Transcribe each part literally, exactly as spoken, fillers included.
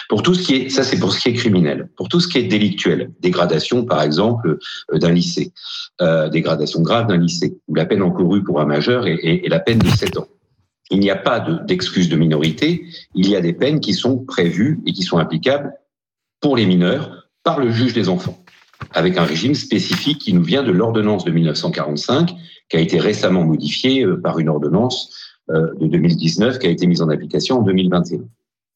Pour tout ce qui est, ça c'est pour ce qui est criminel. Pour tout ce qui est délictuel, dégradation par exemple d'un lycée, euh, dégradation grave d'un lycée, où la peine encourue pour un majeur est, est, est la peine de sept ans. Il n'y a pas de, d'excuse de minorité, il y a des peines qui sont prévues et qui sont applicables pour les mineurs par le juge des enfants, avec un régime spécifique qui nous vient de l'ordonnance de dix-neuf cent quarante-cinq, qui a été récemment modifiée par une ordonnance de deux mille dix-neuf qui a été mise en application en deux mille vingt et un.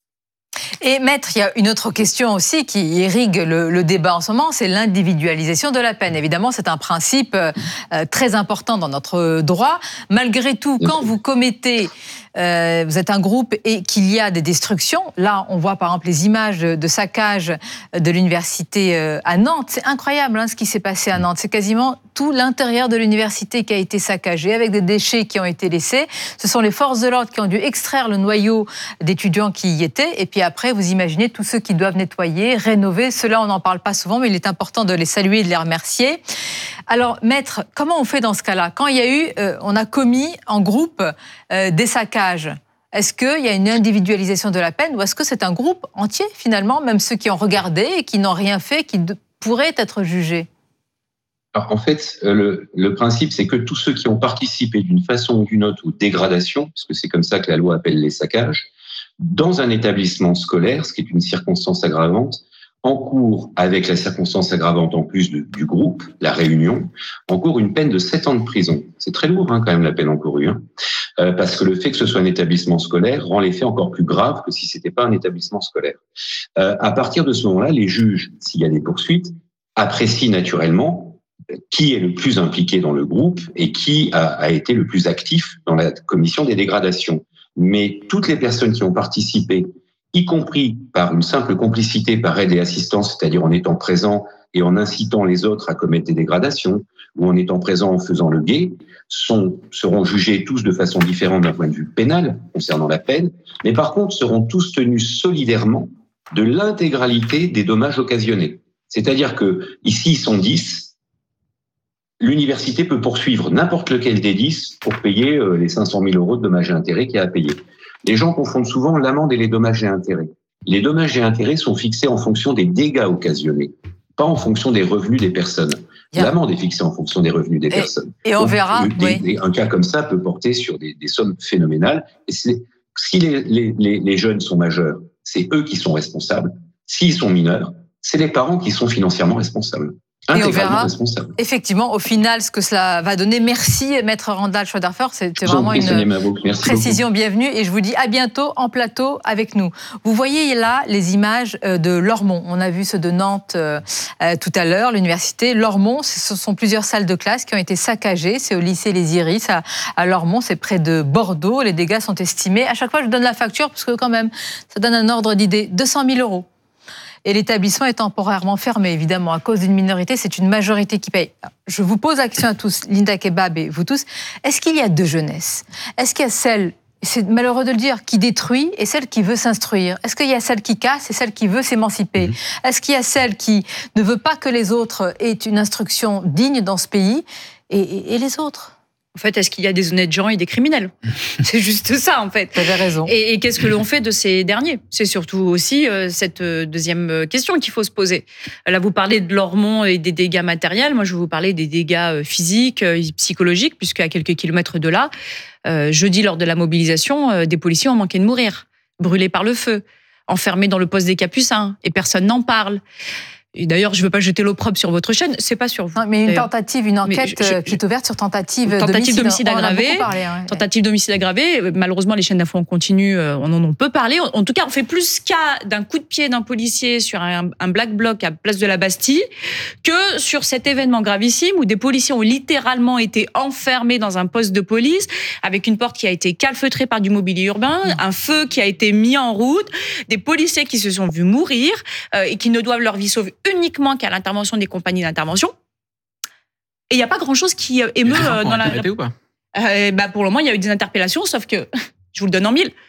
Et maître, il y a une autre question aussi qui irrigue le, le débat en ce moment, c'est l'individualisation de la peine. Évidemment, c'est un principe euh, très important dans notre droit. Malgré tout, quand vous commettez, euh, vous êtes un groupe et qu'il y a des destructions, là, on voit par exemple les images de, de saccage de l'université euh, à Nantes. C'est incroyable hein, ce qui s'est passé à Nantes. C'est quasiment tout l'intérieur de l'université qui a été saccagé avec des déchets qui ont été laissés. Ce sont les forces de l'ordre qui ont dû extraire le noyau d'étudiants qui y étaient. Et puis après, vous imaginez tous ceux qui doivent nettoyer, rénover. Ceux-là, on n'en parle pas souvent, mais il est important de les saluer et de les remercier. Alors, maître, comment on fait dans ce cas-là? Quand il y a eu, euh, on a commis en groupe euh, des saccages, est-ce qu'il y a une individualisation de la peine ou est-ce que c'est un groupe entier, finalement, même ceux qui ont regardé et qui n'ont rien fait, qui de, pourraient être jugés? Alors, en fait, le, le principe, c'est que tous ceux qui ont participé d'une façon ou d'une autre aux dégradations, parce que c'est comme ça que la loi appelle les saccages, dans un établissement scolaire, ce qui est une circonstance aggravante, encourt, avec la circonstance aggravante en plus de, du groupe, la réunion, encourt une peine de sept ans de prison. C'est très lourd hein, quand même la peine encourue, hein, euh, parce que le fait que ce soit un établissement scolaire rend les faits encore plus graves que si c'était pas un établissement scolaire. Euh, à partir de ce moment-là, les juges, s'il y a des poursuites, apprécient naturellement qui est le plus impliqué dans le groupe et qui a, a été le plus actif dans la commission des dégradations. Mais toutes les personnes qui ont participé, y compris par une simple complicité par aide et assistance, c'est-à-dire en étant présent et en incitant les autres à commettre des dégradations, ou en étant présent en faisant le guet, sont, seront jugés tous de façon différente d'un point de vue pénal, concernant la peine, mais par contre seront tous tenus solidairement de l'intégralité des dommages occasionnés. C'est-à-dire que ici, ils sont dix, l'université peut poursuivre n'importe lequel des dix pour payer les cinq cent mille euros de dommages et intérêts qu'il y a à payer. Les gens confondent souvent l'amende et les dommages et intérêts. Les dommages et intérêts sont fixés en fonction des dégâts occasionnés, pas en fonction des revenus des personnes. Bien. L'amende est fixée en fonction des revenus des et, personnes. Et on Donc, verra. Des, oui. des, un cas comme ça peut porter sur des, des sommes phénoménales. Et c'est, si les, les, les, les jeunes sont majeurs, c'est eux qui sont responsables. S'ils sont mineurs, c'est les parents qui sont financièrement responsables. Et on verra effectivement au final ce que cela va donner. Merci Maître Randall Schroederfer, c'était vraiment une précision bienvenue et je vous dis à bientôt en plateau avec nous. Vous voyez là les images de Lormont, on a vu ceux de Nantes euh, tout à l'heure, l'université. Lormont, ce sont plusieurs salles de classe qui ont été saccagées, c'est au lycée Les Iris à, à Lormont, c'est près de Bordeaux, les dégâts sont estimés. À chaque fois je donne la facture parce que quand même ça donne un ordre d'idée, deux cent mille euros. Et l'établissement est temporairement fermé, évidemment, à cause d'une minorité, c'est une majorité qui paye. Je vous pose la question à tous, Linda Kebab et vous tous, est-ce qu'il y a deux jeunesses? Est-ce qu'il y a celle, c'est malheureux de le dire, qui détruit et celle qui veut s'instruire? Est-ce qu'il y a celle qui casse et celle qui veut s'émanciper? mmh. Est-ce qu'il y a celle qui ne veut pas que les autres aient une instruction digne dans ce pays et, et, et les autres? En fait, est-ce qu'il y a des honnêtes gens et des criminels? C'est juste ça, en fait. Vous avez raison. Et, et qu'est-ce que l'on fait de ces derniers? C'est surtout aussi euh, cette deuxième question qu'il faut se poser. Là, vous parlez de Lormont et des dégâts matériels. Moi, je vais vous parler des dégâts physiques, euh, psychologiques, puisque à quelques kilomètres de là, euh, jeudi, lors de la mobilisation, euh, des policiers ont manqué de mourir, brûlés par le feu, enfermés dans le poste des Capucins, et personne n'en parle. Et d'ailleurs, je ne veux pas jeter l'opprobre sur votre chaîne, c'est pas sur vous. Non, mais une tentative, une enquête je, je, qui est ouverte sur tentative, tentative d'homicide aggravé. Ouais. Tentative d'homicide aggravé. Malheureusement, les chaînes d'infos en continu, on en peut parler. En tout cas, on fait plus cas d'un coup de pied d'un policier sur un, un black bloc à Place de la Bastille que sur cet événement gravissime où des policiers ont littéralement été enfermés dans un poste de police avec une porte qui a été calfeutrée par du mobilier urbain, mmh. un feu qui a été mis en route, des policiers qui se sont vus mourir euh, et qui ne doivent leur vie sauver uniquement qu'à l'intervention des compagnies d'intervention. Et il n'y a pas grand-chose qui émeut euh, dans la... Ou pas euh, bah, pour le moment, il y a eu des interpellations, sauf que, je vous le donne en mille,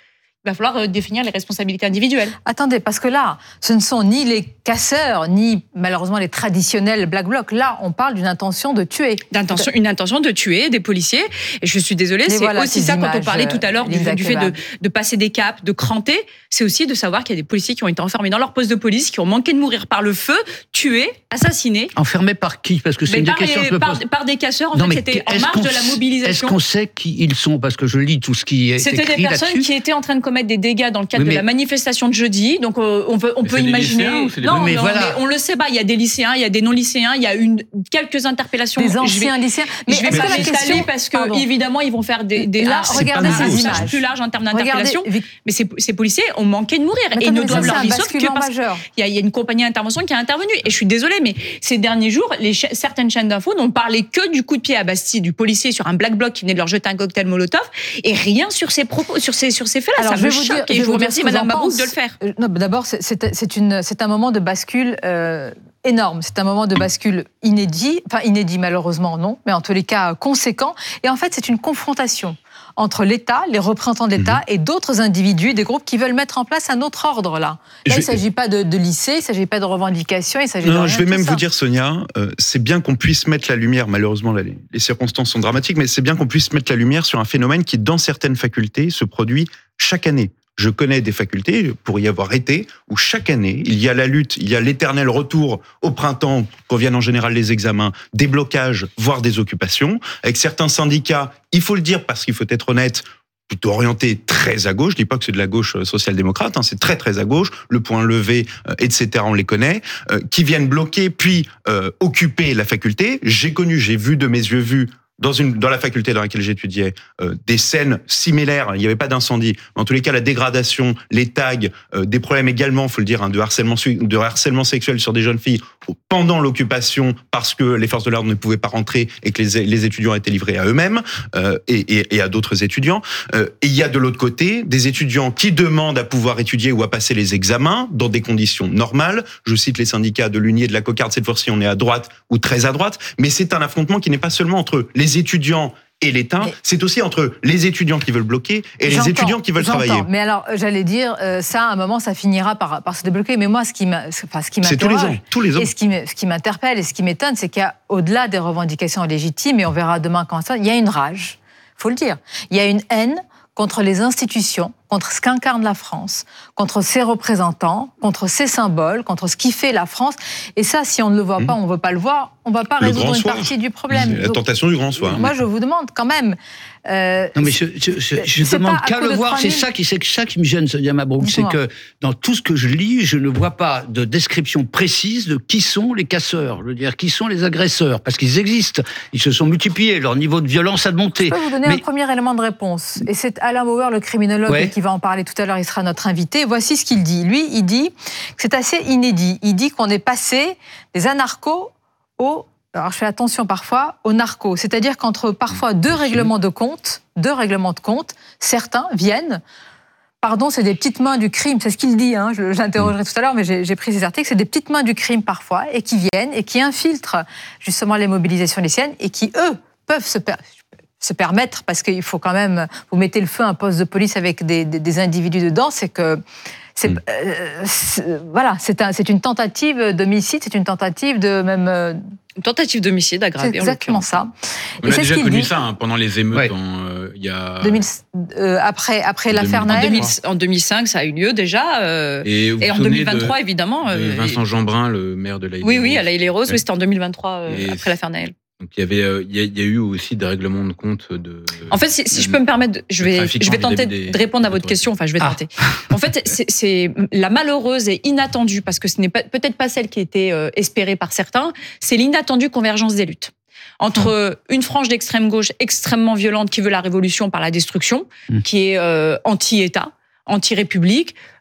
il va falloir définir les responsabilités individuelles. Attendez, parce que là, ce ne sont ni les casseurs, ni malheureusement les traditionnels Black Blocs. Là, on parle d'une intention de tuer. D'intention, une intention de tuer des policiers. Et je suis désolée, mais c'est voilà, aussi ça, images, quand on parlait tout à l'heure du, du fait de, de passer des caps, de cranter, c'est aussi de savoir qu'il y a des policiers qui ont été enfermés dans leur poste de police, qui ont manqué de mourir par le feu, tués, assassinés. Enfermés par qui? Parce que c'est une des questions que je me par, pose. Par des casseurs, en non, fait, c'était en marge de la mobilisation. Est-ce qu'on sait qui ils sont? Parce que je lis tout ce qui est écrit là-dessus. C'était des personnes qui étaient en train de commettre des dégâts dans le cadre oui, de la manifestation de jeudi. Donc, euh, on peut, on peut imaginer. Non, mais non voilà. mais on le sait pas. Il y a des lycéens, il y a des non-lycéens, il y a une, quelques interpellations. Des anciens je vais, lycéens. Mais je vais pas m'étaler parce que, Pardon. évidemment, ils vont faire des. des là, ah, regardez ces images. Plus large en termes d'interpellation. Mais ces, ces policiers ont manqué de mourir mais et ne doivent leur vie. Sauf que parce qu'il y, y a une compagnie d'intervention qui a intervenu. Et je suis désolée, mais ces derniers jours, les cha- certaines chaînes d'infos n'ont parlé que du coup de pied à Bastille du policier sur un Black Bloc qui venait de leur jeter un cocktail Molotov et rien sur ces propos, sur ces sur ces faits-là. Alors, ça me choque dire, et je, je vous remercie, Madame Mabrouk, de le faire. Non, d'abord, c'est, c'est, c'est, une, c'est un moment de bascule euh, énorme. C'est un moment de bascule inédit, enfin inédit malheureusement non, mais en tous les cas conséquent. Et en fait, c'est une confrontation entre l'État, les représentants de l'État, mmh. et d'autres individus, des groupes qui veulent mettre en place un autre ordre, là. Là, je... il ne s'agit pas de, de lycée, il ne s'agit pas de revendications, il s'agit non, de rien, je vais même ça. vous dire, Sonia, euh, c'est bien qu'on puisse mettre la lumière, malheureusement, là, les, les circonstances sont dramatiques, mais c'est bien qu'on puisse mettre la lumière sur un phénomène qui, dans certaines facultés, se produit chaque année. Je connais des facultés, pour y avoir été, où chaque année, il y a la lutte, il y a l'éternel retour au printemps, quand viennent en général les examens, des blocages, voire des occupations, avec certains syndicats, il faut le dire parce qu'il faut être honnête, plutôt orienté très à gauche, je dis pas que c'est de la gauche social-démocrate, hein, c'est très très à gauche, le point levé, euh, et cetera, on les connaît, euh, qui viennent bloquer puis euh, occuper la faculté. J'ai connu, j'ai vu de mes yeux vus, dans une dans la faculté dans laquelle j'étudiais, euh, des scènes similaires. Il n'y avait pas d'incendie. En tous les cas, la dégradation, les tags, euh, des problèmes également, faut le dire, hein, de harcèlement de harcèlement sexuel sur des jeunes filles pendant l'occupation parce que les forces de l'ordre ne pouvaient pas rentrer et que les, les étudiants étaient livrés à eux-mêmes euh, et, et, et à d'autres étudiants. Euh, et il y a de l'autre côté des étudiants qui demandent à pouvoir étudier ou à passer les examens dans des conditions normales. Je cite les syndicats de l'Uni et de la Cocarde. Cette fois-ci, on est à droite ou très à droite. Mais c'est un affrontement qui n'est pas seulement entre les étudiants et l'État, mais c'est aussi entre les étudiants qui veulent bloquer et les étudiants qui veulent travailler. Mais alors, j'allais dire, euh, ça, à un moment, ça finira par, par se débloquer. Mais moi, ce qui, m'a, enfin, ce qui m'interroge, c'est tous les ans, tous les ans. Et ce qui, ce qui m'interpelle et ce qui m'étonne, c'est qu'il y a, au-delà des revendications légitimes, et on verra demain quand ça, il y a une rage, faut le dire. Il y a une haine contre les institutions, contre ce qu'incarne la France, contre ses représentants, contre ses symboles, contre ce qui fait la France. Et ça, si on ne le voit pas, on ne veut pas le voir, on ne va pas le résoudre une soir. partie du problème. C'est la tentation du grand soir. Moi, je vous demande quand même... Euh, non mais je, je, je, je demande qu'à le voir, c'est ça qui, c'est que ça qui me gêne, Sonia Mabrouk, c'est que dans tout ce que je lis, je ne vois pas de description précise de qui sont les casseurs, je veux dire qui sont les agresseurs, parce qu'ils existent, ils se sont multipliés, leur niveau de violence a monté. Je peux vous donner mais... un premier élément de réponse, et c'est Alain Bauer, le criminologue, ouais. qui va en parler tout à l'heure, il sera notre invité. Voici ce qu'il dit. Lui, il dit que c'est assez inédit. Il dit qu'on est passé des anarchos aux... Alors, je fais attention parfois aux narcos. C'est-à-dire qu'entre parfois deux règlements de compte, deux règlements de compte, certains viennent, pardon, c'est des petites mains du crime, c'est ce qu'il dit, hein, je, je l'interrogerai tout à l'heure, mais j'ai, j'ai pris ces articles, c'est des petites mains du crime parfois, et qui viennent, et qui infiltrent justement les mobilisations lycéennes, et qui, eux, peuvent se permettre, se permettre, parce qu'il faut quand même, vous mettez le feu à un poste de police avec des, des, des individus dedans, c'est que... C'est, mmh. euh, c'est, voilà, c'est, un, c'est une tentative d'homicide, c'est une tentative de même... Euh, une tentative d'homicide aggravée. C'est exactement ça. On et a c'est déjà ce connu dit. ça hein, pendant les émeutes. Ouais. En, euh, y a... deux mille, euh, après, après l'affaire Naël. En, deux mille, en deux mille cinq, ça a eu lieu déjà. Euh, et, et en deux mille vingt-trois, de, évidemment. Euh, Vincent et... Jeanbrun, le maire de la Oui, oui, à la Île-et-Rose, ouais. Oui, c'était en deux mille vingt-trois, euh, après l'affaire Naël. Donc il y avait, euh, il, y a, il y a eu aussi des règlements de compte de. En fait, si, si je peux me permettre, je vais, je vais tenter des, de répondre à votre question. Enfin, je vais tenter. Ah. En fait, c'est, c'est la malheureuse et inattendue, parce que ce n'est pas, peut-être pas celle qui était euh, espérée par certains. C'est l'inattendue convergence des luttes entre une frange d'extrême gauche extrêmement violente qui veut la révolution par la destruction, mmh. qui est euh, anti-État, anti-république,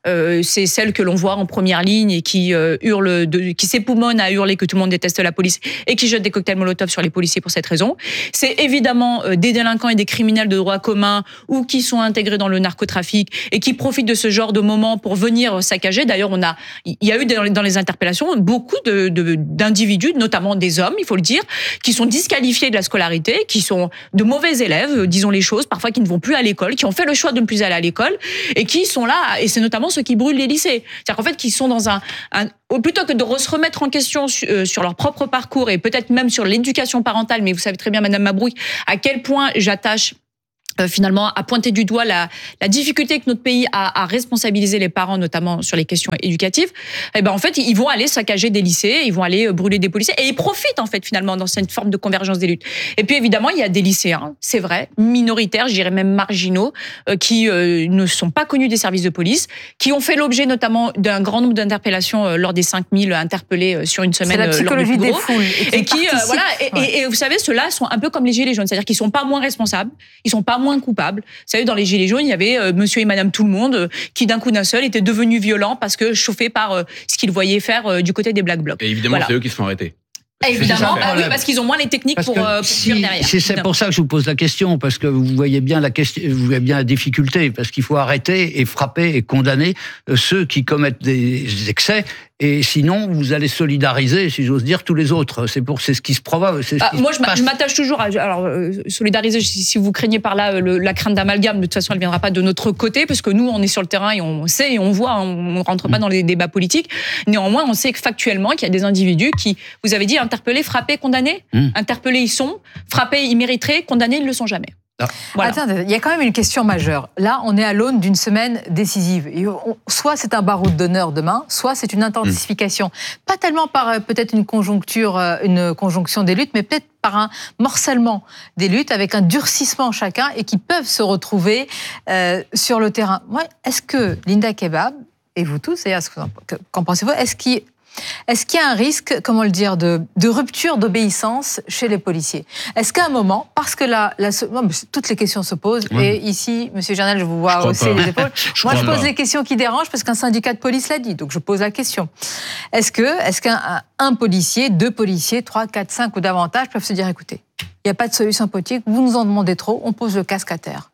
Euh, c'est celle que l'on voit en première ligne et qui euh, hurle, de, qui s'époumonne à hurler que tout le monde déteste la police et qui jette des cocktails Molotov sur les policiers pour cette raison. C'est évidemment euh, des délinquants et des criminels de droit commun ou qui sont intégrés dans le narcotrafic et qui profitent de ce genre de moment pour venir saccager. D'ailleurs, on a, il y a eu dans les interpellations beaucoup de, de, d'individus, notamment des hommes, il faut le dire, qui sont disqualifiés de la scolarité, qui sont de mauvais élèves, disons les choses, parfois qui ne vont plus à l'école, qui ont fait le choix de ne plus aller à l'école et qui sont là, et c'est notamment ceux qui brûlent les lycées. C'est-à-dire qu'en fait, qui sont dans un, un plutôt que de se remettre en question sur leur propre parcours et peut-être même sur l'éducation parentale, mais vous savez très bien, Madame Mabrouk, à quel point j'attache Euh, finalement à pointer du doigt la, la difficulté que notre pays a à responsabiliser les parents, notamment sur les questions éducatives. Et ben en fait, ils vont aller saccager des lycées, ils vont aller brûler des policiers, et ils profitent en fait finalement dans cette forme de convergence des luttes. Et puis évidemment, il y a des lycéens, c'est vrai, minoritaires, je dirais même marginaux, euh, qui euh, ne sont pas connus des services de police, qui ont fait l'objet notamment d'un grand nombre d'interpellations euh, lors des cinq mille interpellés euh, sur une semaine. C'est la psychologie euh, des foules. Et, et qui, euh, voilà, et, ouais. et, et vous savez, ceux-là sont un peu comme les gilets jaunes, c'est-à-dire qu'ils sont pas moins responsables, ils sont pas moins coupables. Vous savez, dans les Gilets jaunes, il y avait euh, monsieur et madame tout le monde euh, qui, d'un coup d'un seul, étaient devenus violents parce que chauffés par euh, ce qu'ils voyaient faire euh, du côté des Black Blocs. Et évidemment, voilà. c'est eux qui se font arrêter. Évidemment, ah oui, parce qu'ils ont moins les techniques parce pour, euh, pour si, fuir derrière. C'est, c'est pour ça que je vous pose la question, parce que vous voyez bien la question, vous voyez bien la difficulté, parce qu'il faut arrêter et frapper et condamner ceux qui commettent des excès. Et sinon, vous allez solidariser, si j'ose dire, tous les autres. C'est pour, c'est ce qui se provoque. C'est ce ah, qui moi, se je, passe. je m'attache toujours à alors euh, solidariser. Si, si vous craignez par là le, la crainte d'amalgame, de toute façon, elle viendra pas de notre côté, parce que nous, on est sur le terrain et on sait et on voit. On, on rentre pas dans les débats politiques. Néanmoins, on sait que factuellement, qu'il y a des individus qui, vous avez dit, interpellés, frappés, condamnés. Mmh. Interpellés, ils sont. Frappés, ils mériteraient. Condamnés, ils le sont jamais. Ah. Voilà. Attends, il y a quand même une question majeure. Là, on est à l'aune d'une semaine décisive. Et on, soit c'est un baroud d'honneur demain, soit c'est une intensification. Mmh. Pas tellement par euh, peut-être une conjoncture, euh, une conjonction des luttes, mais peut-être par un morcellement des luttes avec un durcissement chacun et qui peuvent se retrouver euh, sur le terrain. Ouais, est-ce que Linda Kebab, et vous tous, d'ailleurs, qu'en pensez-vous, est-ce qu'il Est-ce qu'il y a un risque, comment le dire, de, de rupture d'obéissance chez les policiers? Est-ce qu'à un moment, parce que là, la, non, toutes les questions se posent, oui. et ici, Monsieur Jernel, je vous vois je hausser les épaules. je Moi, je pose pas. les questions qui dérangent parce qu'un syndicat de police l'a dit, donc je pose la question. Est-ce que, est-ce qu'un un, un policier, deux policiers, trois, quatre, cinq ou davantage peuvent se dire, écoutez, il n'y a pas de solution politique, vous nous en demandez trop, on pose le casque à terre?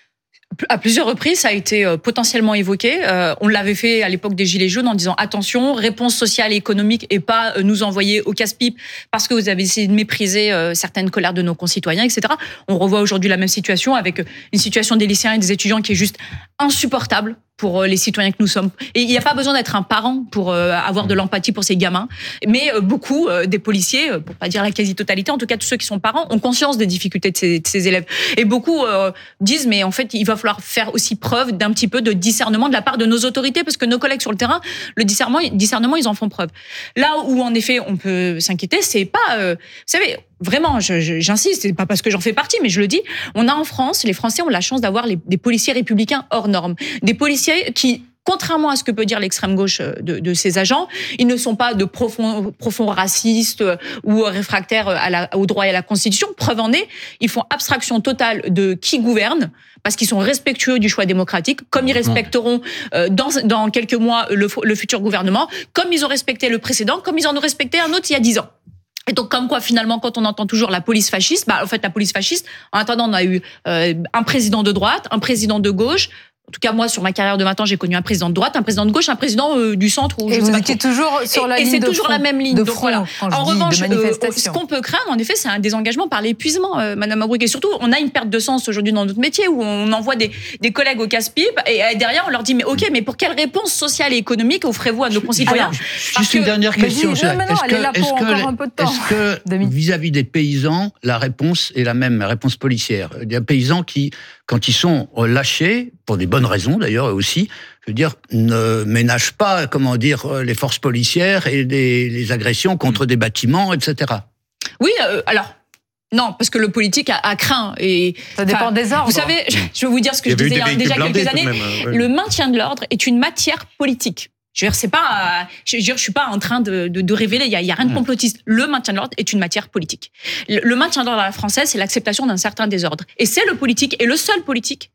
À plusieurs reprises, ça a été potentiellement évoqué. Euh, on l'avait fait à l'époque des Gilets jaunes en disant attention, réponse sociale et économique et pas nous envoyer au casse-pipe parce que vous avez essayé de mépriser euh, certaines colères de nos concitoyens, et cetera. On revoit aujourd'hui la même situation avec une situation des lycéens et des étudiants qui est juste insupportable pour les citoyens que nous sommes. Et il n'y a pas besoin d'être un parent pour euh, avoir de l'empathie pour ces gamins. Mais euh, beaucoup euh, des policiers, euh, pour pas dire la quasi-totalité, en tout cas tous ceux qui sont parents, ont conscience des difficultés de ces, de ces élèves. Et beaucoup euh, disent, mais en fait, il va falloir faire aussi preuve d'un petit peu de discernement de la part de nos autorités, parce que nos collègues sur le terrain, le discernement, discernement ils en font preuve. Là où, en effet, on peut s'inquiéter, c'est pas... Euh, vous savez... Vraiment, je, je, j'insiste, c'est pas parce que j'en fais partie, mais je le dis, on a en France, les Français ont la chance d'avoir les, des policiers républicains hors normes. Des policiers qui, contrairement à ce que peut dire l'extrême gauche de, de ces agents, ils ne sont pas de profonds, profonds racistes ou réfractaires à la, au droit et à la Constitution. Preuve en est, ils font abstraction totale de qui gouverne, parce qu'ils sont respectueux du choix démocratique, comme ils respecteront euh, dans, dans quelques mois le, le futur gouvernement, comme ils ont respecté le précédent, comme ils en ont respecté un autre il y a dix ans. Et donc, comme quoi, finalement, quand on entend toujours la police fasciste, bah, en fait, la police fasciste, en attendant, on a eu euh, un président de droite, un président de gauche. En tout cas, moi, sur ma carrière de vingt ans, j'ai connu un président de droite, un président de gauche, un président euh, du centre. Où et je vous sais pas étiez trop. toujours sur la et, ligne et c'est de toujours front, la même ligne. De donc front, voilà. En revanche, euh, ce qu'on peut craindre, en effet, c'est un désengagement par l'épuisement, euh, Madame Mabrouk. Et surtout, on a une perte de sens aujourd'hui dans notre métier où on envoie des, des collègues au casse-pipe et, et derrière, on leur dit mais ok, mais pour quelle réponse sociale et économique offrez-vous à nos concitoyens? Alors, juste une dernière question. Dis, non, mais non, elle est là pour encore un peu de temps. Est-ce que vis-à-vis des paysans, la réponse est la même, la réponse policière? Il y a des paysans qui, quand ils sont lâchés, pour des bonnes raisons d'ailleurs aussi, je veux dire, ne ménagent pas, comment dire, les forces policières et les, les agressions contre des bâtiments, et cetera. Oui, euh, alors... Non, parce que le politique a, a craint. Et, ça dépend des ordres. Vous savez, je vais vous dire ce que je disais il y a déjà quelques années. Même, ouais. Le maintien de l'ordre est une matière politique. Je veux dire, c'est pas, je veux dire, je suis pas en train de, de, de révéler, il y a, il y a rien de complotiste. Le maintien de l'ordre est une matière politique. Le, le maintien de l'ordre à la française, c'est l'acceptation d'un certain désordre. Et c'est le politique, et le seul politique,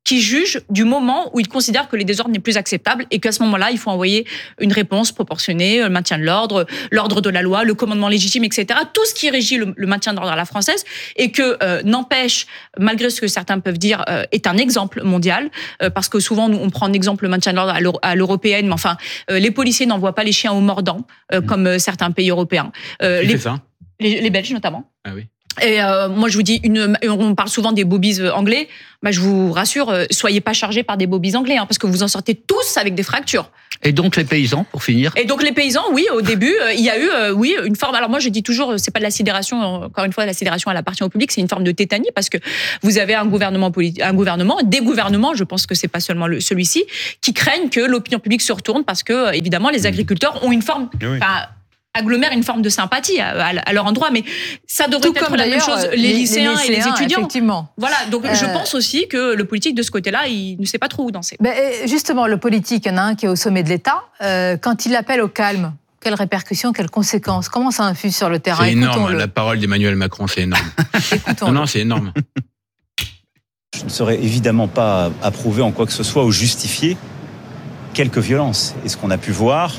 qui juge du moment où il considère que les désordres n'est plus acceptable et qu'à ce moment-là, il faut envoyer une réponse proportionnée, le maintien de l'ordre, l'ordre de la loi, le commandement légitime, et cetera. Tout ce qui régit le, le maintien de l'ordre à la française et que euh, n'empêche, malgré ce que certains peuvent dire, euh, est un exemple mondial, euh, parce que souvent nous, on prend en exemple le maintien de l'ordre à l'européenne, mais enfin, euh, les policiers n'envoient pas les chiens aux mordants euh, mmh. comme euh, certains pays européens. Euh, qui les, fait ça les, les Belges notamment. Ah oui. Et euh, moi, je vous dis, une, on parle souvent des bobbies anglais. Bah, je vous rassure, euh, soyez pas chargés par des bobbies anglais, hein, parce que vous en sortez tous avec des fractures. Et donc les paysans, pour finir. Et donc les paysans, oui, au début, euh, il y a eu, euh, oui, une forme. Alors moi, je dis toujours, c'est pas de la sidération. Encore une fois, la sidération, elle appartient au public. C'est une forme de tétanie parce que vous avez un gouvernement politique, un gouvernement, des gouvernements. Je pense que c'est pas seulement le, celui-ci qui craignent que l'opinion publique se retourne parce que évidemment, les agriculteurs ont une forme. Oui. Agglomèrent une forme de sympathie à, à, à leur endroit, mais ça devrait Tout être la même chose les, les, lycéens les lycéens et les étudiants. Effectivement. Voilà, donc euh... je pense aussi que le politique de ce côté-là, il ne sait pas trop où danser. Ben, justement, le politique, il y en a un qui est au sommet de l'État. Euh, quand il appelle au calme, quelles répercussions, quelles conséquences? Comment ça infuse sur le terrain? C'est énorme, la parole d'Emmanuel Macron, c'est énorme. non, non, c'est énorme. Je ne saurais évidemment pas approuver en quoi que ce soit ou justifier quelque violence. Et ce qu'on a pu voir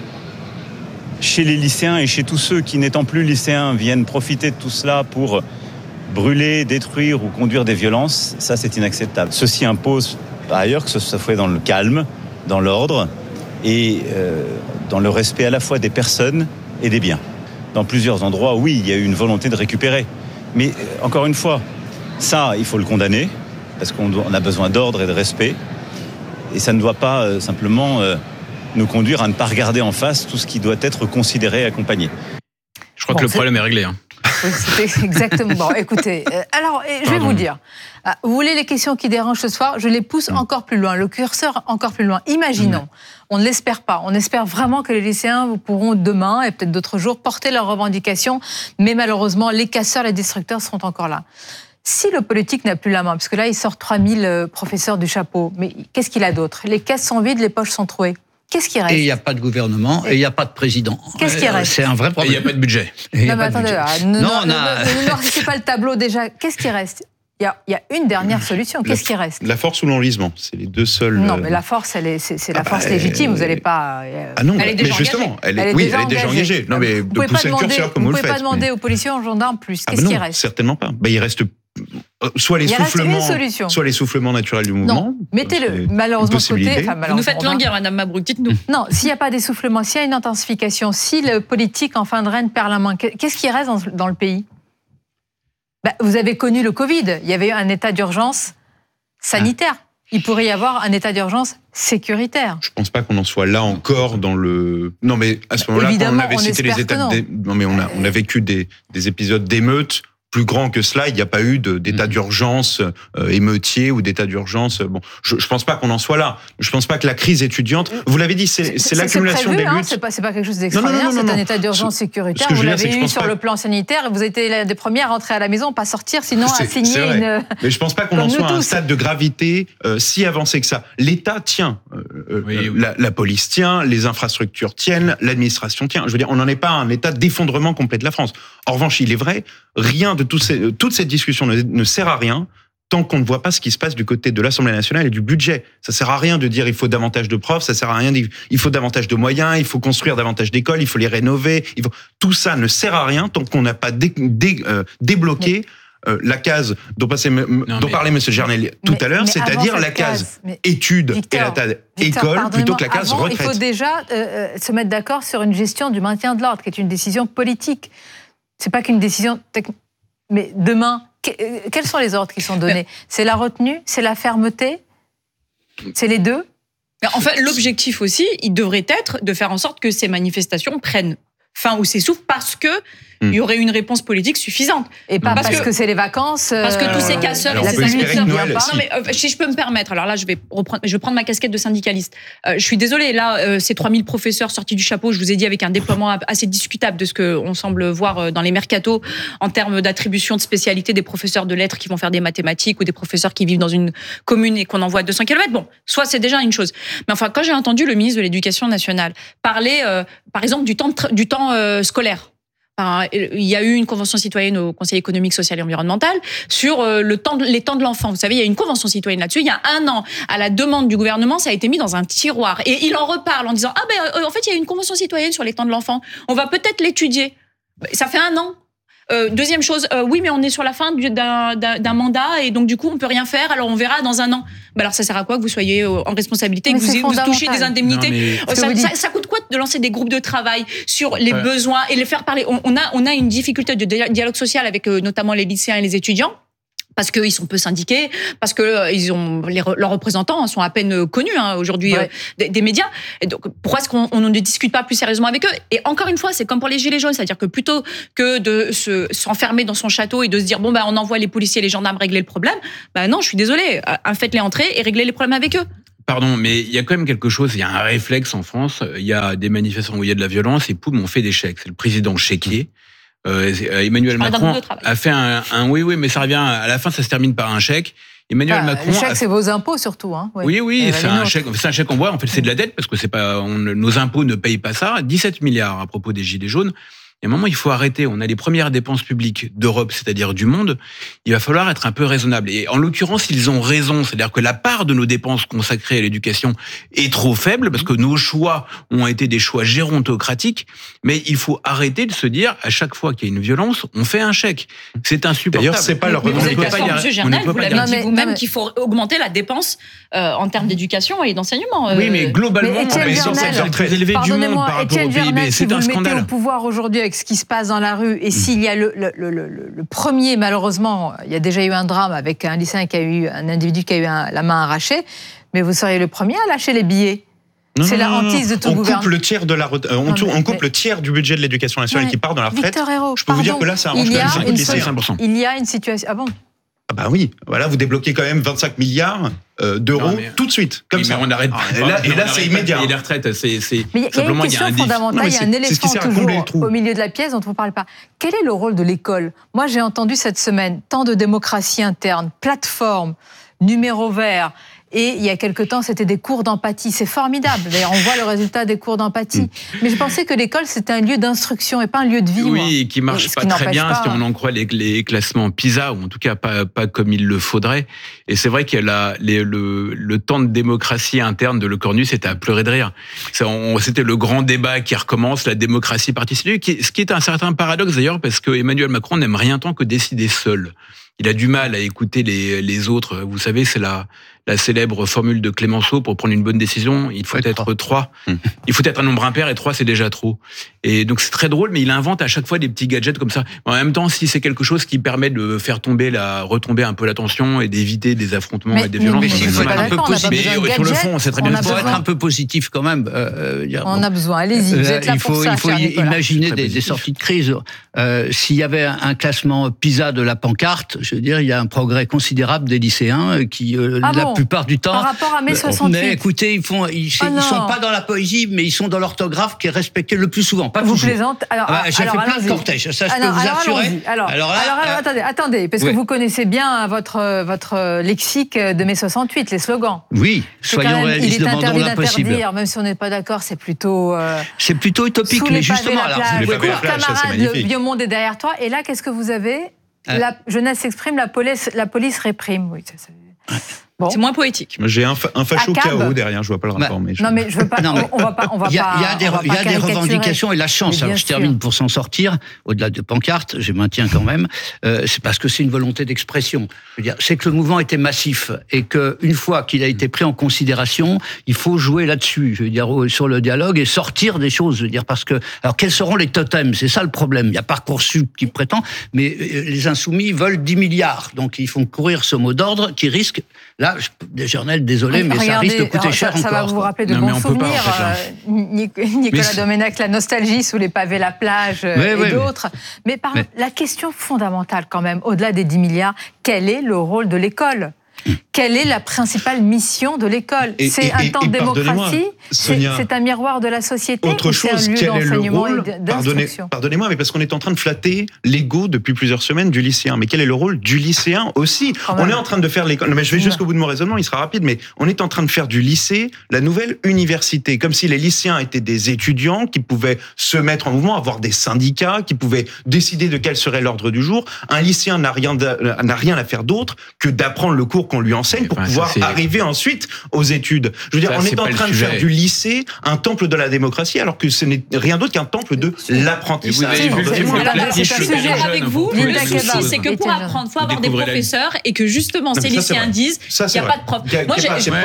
chez les lycéens et chez tous ceux qui, n'étant plus lycéens, viennent profiter de tout cela pour brûler, détruire ou conduire des violences, ça c'est inacceptable. Ceci impose par ailleurs que ce soit fait dans le calme, dans l'ordre et euh, dans le respect à la fois des personnes et des biens. Dans plusieurs endroits, oui, il y a eu une volonté de récupérer. Mais encore une fois, ça, il faut le condamner parce qu'on a besoin d'ordre et de respect. Et ça ne doit pas euh, simplement... Euh, nous conduire à ne pas regarder en face tout ce qui doit être considéré et accompagné. Je crois bon, que le problème est réglé. Hein. Oui, c'était exactement. Bon, écoutez, euh, alors, je vais Pardon. vous dire. Euh, vous voulez les questions qui dérangent ce soir? Je les pousse mmh. encore plus loin, le curseur encore plus loin. Imaginons, mmh. on ne l'espère pas, on espère vraiment que les lycéens pourront demain et peut-être d'autres jours porter leurs revendications, mais malheureusement, les casseurs, les destructeurs seront encore là. Si le politique n'a plus la main, parce que là, il sort trois mille professeurs du chapeau, mais qu'est-ce qu'il a d'autre? Les caisses sont vides, les poches sont trouées. Qu'est-ce qui reste? Et il n'y a pas de gouvernement, et il n'y a pas de président. Qu'est-ce qui reste? C'est un vrai problème. Et il n'y a pas de budget. Non, mais attendez, ah, ne, non, ne, a... ne, ne noircissez pas le tableau déjà. Qu'est-ce qui reste? Il y, a, il y a une dernière solution. Qu'est-ce qui reste? La force ou l'enlisement, c'est les deux seuls. Non, mais la force, elle est, c'est, c'est la force ah bah, légitime. Vous n'allez pas. Euh... Ah non, elle est déjà mais justement, elle est, elle est oui, déjà elle est déjà engagée. engagée. Non, mais vous de pousser le curseur comme vous le faites. Vous ne pouvez pas demander mais... aux policiers, aux gendarmes plus. Qu'est-ce ah bah qui non, reste? Certainement pas. Bah, il reste soit les il soufflements, soit les soufflements naturels du mouvement. Non, mettez-le. Malheureusement, côté. Enfin, vous nous faites languir, Madame Mabrouk, dites-nous. Non, s'il n'y a pas d'essoufflement, s'il y a une intensification, si le politique en fin de règne perd la main, qu'est-ce qui reste dans, dans le pays? Bah, vous avez connu le Covid. Il y avait eu un état d'urgence sanitaire. Ah. Il pourrait y avoir un état d'urgence sécuritaire. Je ne pense pas qu'on en soit là encore dans le... Non, mais à ce moment-là, évidemment, quand on avait on cité les états... non. Dé... Non, mais on a, on a vécu des, des épisodes d'émeutes plus grand que cela, il n'y a pas eu de, d'état d'urgence euh, émeutier ou d'état d'urgence. Bon, je ne pense pas qu'on en soit là. Je ne pense pas que la crise étudiante, vous l'avez dit, c'est, c'est, c'est l'accumulation prévu, des luttes. Hein, c'est pas, c'est pas quelque chose d'extraordinaire. Non, non, non, non, c'est un état d'urgence ce, sécuritaire. Ce vous l'avez dire, eu sur pas... le plan sanitaire. Et vous étiez l'une des premières à rentrer à la maison, pas sortir, sinon c'est, à signer une. Mais je ne pense pas qu'on en soit à un stade de gravité euh, si avancé que ça. L'État tient, euh, oui, euh, oui. La, la police tient, les infrastructures tiennent, l'administration tient. Je veux dire, on n'en est pas à un état d'effondrement complet de la France. En revanche, il est vrai, rien de tout ces, toute cette discussion ne, ne sert à rien tant qu'on ne voit pas ce qui se passe du côté de l'Assemblée nationale et du budget. Ça sert à rien de dire il faut davantage de profs, ça sert à rien de dire il faut davantage de moyens, il faut construire davantage d'écoles, il faut les rénover. Il faut... Tout ça ne sert à rien tant qu'on n'a pas dé, dé, euh, débloqué mais... euh, la case dont, passait, non, dont mais... parlait M. Gernel tout mais, à l'heure, c'est-à-dire la case, case études Victor, et la case école plutôt que la case avant, retraite. Il faut déjà euh, se mettre d'accord sur une gestion du maintien de l'ordre, qui est une décision politique. C'est pas qu'une décision technique. Mais demain, quels sont les ordres qui sont donnés? C'est la retenue? C'est la fermeté? C'est les deux? En fait, l'objectif aussi, il devrait être de faire en sorte que ces manifestations prennent fin ou s'essoufflent parce que il y aurait une réponse politique suffisante. Et pas parce, parce que, que c'est les vacances. Euh... Parce que tous ces casseurs alors, et ces agriculteurs. Noël, non, si. mais euh, si je peux me permettre, alors là, je vais reprendre, je vais prendre ma casquette de syndicaliste. Euh, je suis désolée, là, euh, ces trois mille professeurs sortis du chapeau, je vous ai dit avec un déploiement assez discutable de ce qu'on semble voir dans les mercatos en termes d'attribution de spécialité des professeurs de lettres qui vont faire des mathématiques ou des professeurs qui vivent dans une commune et qu'on envoie à deux cents kilomètres. Bon, soit c'est déjà une chose. Mais enfin, quand j'ai entendu le ministre de l'Éducation nationale parler, euh, par exemple, du temps, de tra- du temps euh, scolaire. il y a eu une convention citoyenne au Conseil économique, social et environnemental sur le temps de, les temps de l'enfant. Vous savez, il y a une convention citoyenne là-dessus. Il y a un an, à la demande du gouvernement, ça a été mis dans un tiroir. Et il en reparle en disant « Ah ben, en fait, il y a une convention citoyenne sur les temps de l'enfant. On va peut-être l'étudier. » Ça fait un an. Euh, deuxième chose, euh, oui, mais on est sur la fin du, d'un, d'un, d'un mandat et donc du coup on peut rien faire. Alors on verra dans un an. Bah alors ça sert à quoi que vous soyez en responsabilité, mais que vous, vous touchiez des indemnités? Non, ça, ça, ça coûte quoi de lancer des groupes de travail sur les ouais. besoins et les faire parler? On, on a on a une difficulté de dialogue social avec euh, notamment les lycéens et les étudiants. Parce qu'ils sont peu syndiqués, parce que euh, ils ont les, leurs représentants sont à peine connus hein, aujourd'hui ouais. euh, des, des médias. Et donc pourquoi est-ce qu'on on ne discute pas plus sérieusement avec eux? Et encore une fois, c'est comme pour les gilets jaunes, c'est-à-dire que plutôt que de se s'enfermer dans son château et de se dire bon bah on envoie les policiers, et les gendarmes régler le problème, bah non, je suis désolée, faites-les entrer et réglez les problèmes avec eux. Pardon, mais il y a quand même quelque chose, il y a un réflexe en France, il y a des manifestations où il y a de la violence et poum, on fait des chèques. C'est le président chéquier. Euh, Emmanuel Macron a fait un, un oui oui mais ça revient à la fin, ça se termine par un chèque. Emmanuel ah, Macron. Le chèque, a... c'est vos impôts surtout, hein. Oui oui, oui c'est un chèque, c'est un chèque en bois. En fait, c'est de la dette parce que c'est pas, on, nos impôts ne payent pas ça. dix-sept milliards à propos des gilets jaunes. Il y a un moment, il faut arrêter. On a les premières dépenses publiques d'Europe, c'est-à-dire du monde. Il va falloir être un peu raisonnable. Et en l'occurrence, ils ont raison. C'est-à-dire que la part de nos dépenses consacrées à l'éducation est trop faible parce que nos choix ont été des choix gérontocratiques. Mais il faut arrêter de se dire, à chaque fois qu'il y a une violence, on fait un chèque. C'est insupportable. D'ailleurs, c'est pas leur revendication. Monsieur Gernel, vous l'avez dit vous-même qu'il faut augmenter la dépense euh, en termes d'éducation et d'enseignement. Euh... Oui, mais globalement, mais on est sur un secteur très élevé du monde par rapport au P I B. C'est un scandale. Au pouvoir aujourd'hui avec ce qui se passe dans la rue, et s'il y a le, le, le, le, le premier, malheureusement, il y a déjà eu un drame avec un lycéen qui a eu, un individu qui a eu un, la main arrachée, mais vous seriez le premier à lâcher les billets. Non, c'est non, la hantise de tout on gouvernement. Coupe le tiers de la, on, non, mais, on coupe mais, le tiers du budget de l'éducation nationale ouais, qui part dans la retraite. Victor Hérault, je peux pardon, vous dire que là, ça arrange quand quand même cinq pour cent. Il y a une situation... Ah bon? Ah bah oui, voilà, vous débloquez quand même vingt-cinq milliards euh, d'euros non, mais, tout de suite, comme oui, ça. Mais on arrête. Ah, et là, et là c'est immédiat. Et les retraites, c'est, c'est mais il y a une question fondamentale, il y a un éléphant toujours au milieu de la pièce dont on ne parle pas. Quel est le rôle de l'école? Moi, j'ai entendu cette semaine tant de démocratie interne, plateforme, numéro vert. Et il y a quelque temps, c'était des cours d'empathie. C'est formidable. D'ailleurs, on voit le résultat des cours d'empathie. Mm. Mais je pensais que l'école, c'était un lieu d'instruction et pas un lieu de vie. Oui, moi. Et qui marche et pas qui très bien, pas... si on en croit les, les classements PISA, ou en tout cas pas, pas comme il le faudrait. Et c'est vrai que la, les, le, le temps de démocratie interne de Le Cornu, c'était à pleurer de rire. C'était le grand débat qui recommence, la démocratie participative, ce qui est un certain paradoxe d'ailleurs, parce que Emmanuel Macron n'aime rien tant que décider seul. Il a du mal à écouter les, les autres. Vous savez, c'est la, la célèbre formule de Clémenceau, pour prendre une bonne décision, il faut ouais, être trois. Mmh. Il faut être un nombre impair et trois, c'est déjà trop. Et donc c'est très drôle, mais il invente à chaque fois des petits gadgets comme ça. En même temps, si c'est quelque chose qui permet de faire tomber la, retomber un peu la tension et d'éviter des affrontements mais, et des violences, mais il faut être un peu positif. Mais sur le fond, c'est très bien. Il faut être un peu positif quand même. Euh, on bon, a besoin. Allez-y, vous êtes là il faut, pour ça. Il faut imaginer des, des sorties de crise. Euh, s'il y avait un classement PISA de la pancarte, je veux dire, il y a un progrès considérable des lycéens qui, euh, ah la bon plupart du temps. Par rapport à mai soixante-huit. Mais écoutez, ils font, ils, oh ils sont pas dans la poésie, mais ils sont dans l'orthographe qui est respectée le plus souvent. Pas vous toujours. plaisantez. Alors, ah, j'ai alors, fait plein de cortèges, ça je alors, peux vous alors, assurer. Alors, alors, là, alors, alors euh, attendez, attendez, parce ouais. que vous connaissez bien votre votre lexique de mai soixante-huit, les slogans. Oui, soyons réalistes, demandons l'impossible. Même si on n'est pas d'accord, c'est plutôt. Euh, c'est plutôt utopique, mais justement. Alors, camarade, le biomonde est derrière toi. Et là, qu'est-ce que vous avez? La jeunesse s'exprime, la police, la police réprime. Oui, ça, c'est... Bon. C'est moins poétique. J'ai un, fa- un facho K O derrière, je vois pas le rapport. Bah, mais je... Non, mais je veux pas. Non, mais on va pas. On va il y a, pas. Il y a des, il y a des revendications et la chance. Alors, je sûr. termine pour s'en sortir. Au-delà de pancartes, je maintiens quand même. Euh, c'est parce que c'est une volonté d'expression. Je veux dire, c'est que le mouvement était massif et que une fois qu'il a été pris en considération, il faut jouer là-dessus. Je veux dire, sur le dialogue et sortir des choses. Je veux dire, parce que alors quels seront les totems? C'est ça le problème. Il y a Parcoursup qui prétend, mais les insoumis veulent dix milliards. Donc ils font courir ce mot d'ordre qui risque. Là, déjà. Désolé, mais regardez, ça risque de coûter cher ça, encore. Ça va vous rappeler de non, bons souvenirs. Pas, en fait, euh, Nicolas Domenech, la nostalgie sous les pavés, la plage euh, oui, et oui, d'autres. Mais, mais par mais... la question fondamentale quand même, au-delà des dix milliards, quel est le rôle de l'école ? Quelle est la principale mission de l'école? et, C'est et, un et, temps de démocratie? Sonia, c'est, c'est un miroir de la société? Autre chose, quel est le rôle Pardonnez, Pardonnez-moi, mais parce qu'on est en train de flatter l'ego depuis plusieurs semaines du lycéen. Mais quel est le rôle du lycéen aussi? On est en train de faire l'école. Non, mais je vais jusqu'au bout de mon raisonnement, il sera rapide. Mais on est en train de faire du lycée la nouvelle université, comme si les lycéens étaient des étudiants qui pouvaient se mettre en mouvement, avoir des syndicats, qui pouvaient décider de quel serait l'ordre du jour. Un lycéen n'a rien, n'a rien à faire d'autre que d'apprendre le cours qu'on lui enseigne pour ben, pouvoir ça, arriver ensuite aux études. Je veux dire, ça, on est, est en train de faire du lycée un temple de la démocratie, alors que ce n'est rien d'autre qu'un temple de l'apprentissage. Vous avez vu le sujet avec vous, le souci, c'est que pour apprendre, il faut avoir des professeurs et que justement, ces lycéens disent qu'il n'y a pas de prof. Moi,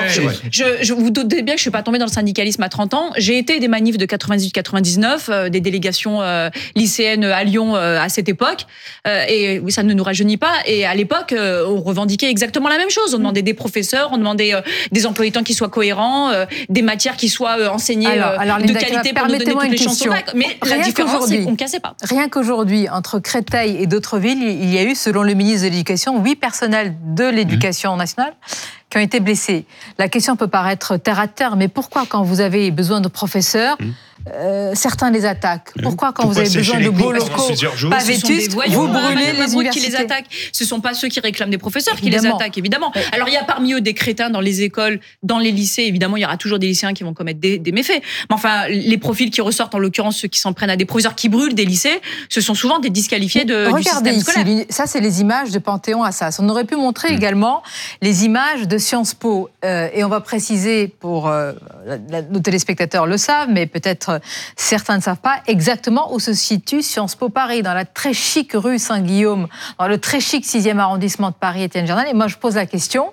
je vous doutez bien que je ne suis pas tombée dans le syndicalisme à trente ans. J'ai été des manifs de quatre-vingt-dix quatre-vingt-dix-neuf, des délégations lycéennes à Lyon à cette époque. Et oui, ça ne nous rajeunit pas. Et à l'époque, on revendiquait exactement la même chose. On demandait des professeurs, on demandait des emplois du temps qui soient cohérents, des matières qui soient enseignées alors, alors, de qualité pour nous donner toutes les chances au bac. Mais rien la différence, c'est qu'on ne cassait pas. Rien qu'aujourd'hui, entre Créteil et d'autres villes, il y a eu, selon le ministre de l'Éducation, huit personnels de l'Éducation nationale qui ont été blessés. La question peut paraître terre à terre, mais pourquoi, quand vous avez besoin de professeurs, mmh. euh, certains les attaquent? Pourquoi, quand pourquoi vous avez besoin de beaux locaux pas vétustes, vous brûlez les universités? Qui les attaquent. Ce ne sont pas ceux qui réclament des professeurs qui évidemment. les attaquent, évidemment. Ouais. Alors, il y a parmi eux des crétins dans les écoles, dans les lycées. Évidemment, il y aura toujours des lycéens qui vont commettre des, des méfaits. Mais enfin, les profils qui ressortent, en l'occurrence, ceux qui s'en prennent à des professeurs qui brûlent des lycées, ce sont souvent des disqualifiés de, Regardez du système ici, ça, c'est les images de Panthéon-Assas. On aurait pu montrer mmh. également les images de Sciences Po. Euh, et on va préciser, pour euh, la, nos téléspectateurs le savent, mais peut-être euh, certains ne savent pas, exactement où se situe Sciences Po Paris, dans la très chic rue Saint-Guillaume, dans le très chic sixième arrondissement de Paris, Étienne Jourdan. Et moi, je pose la question,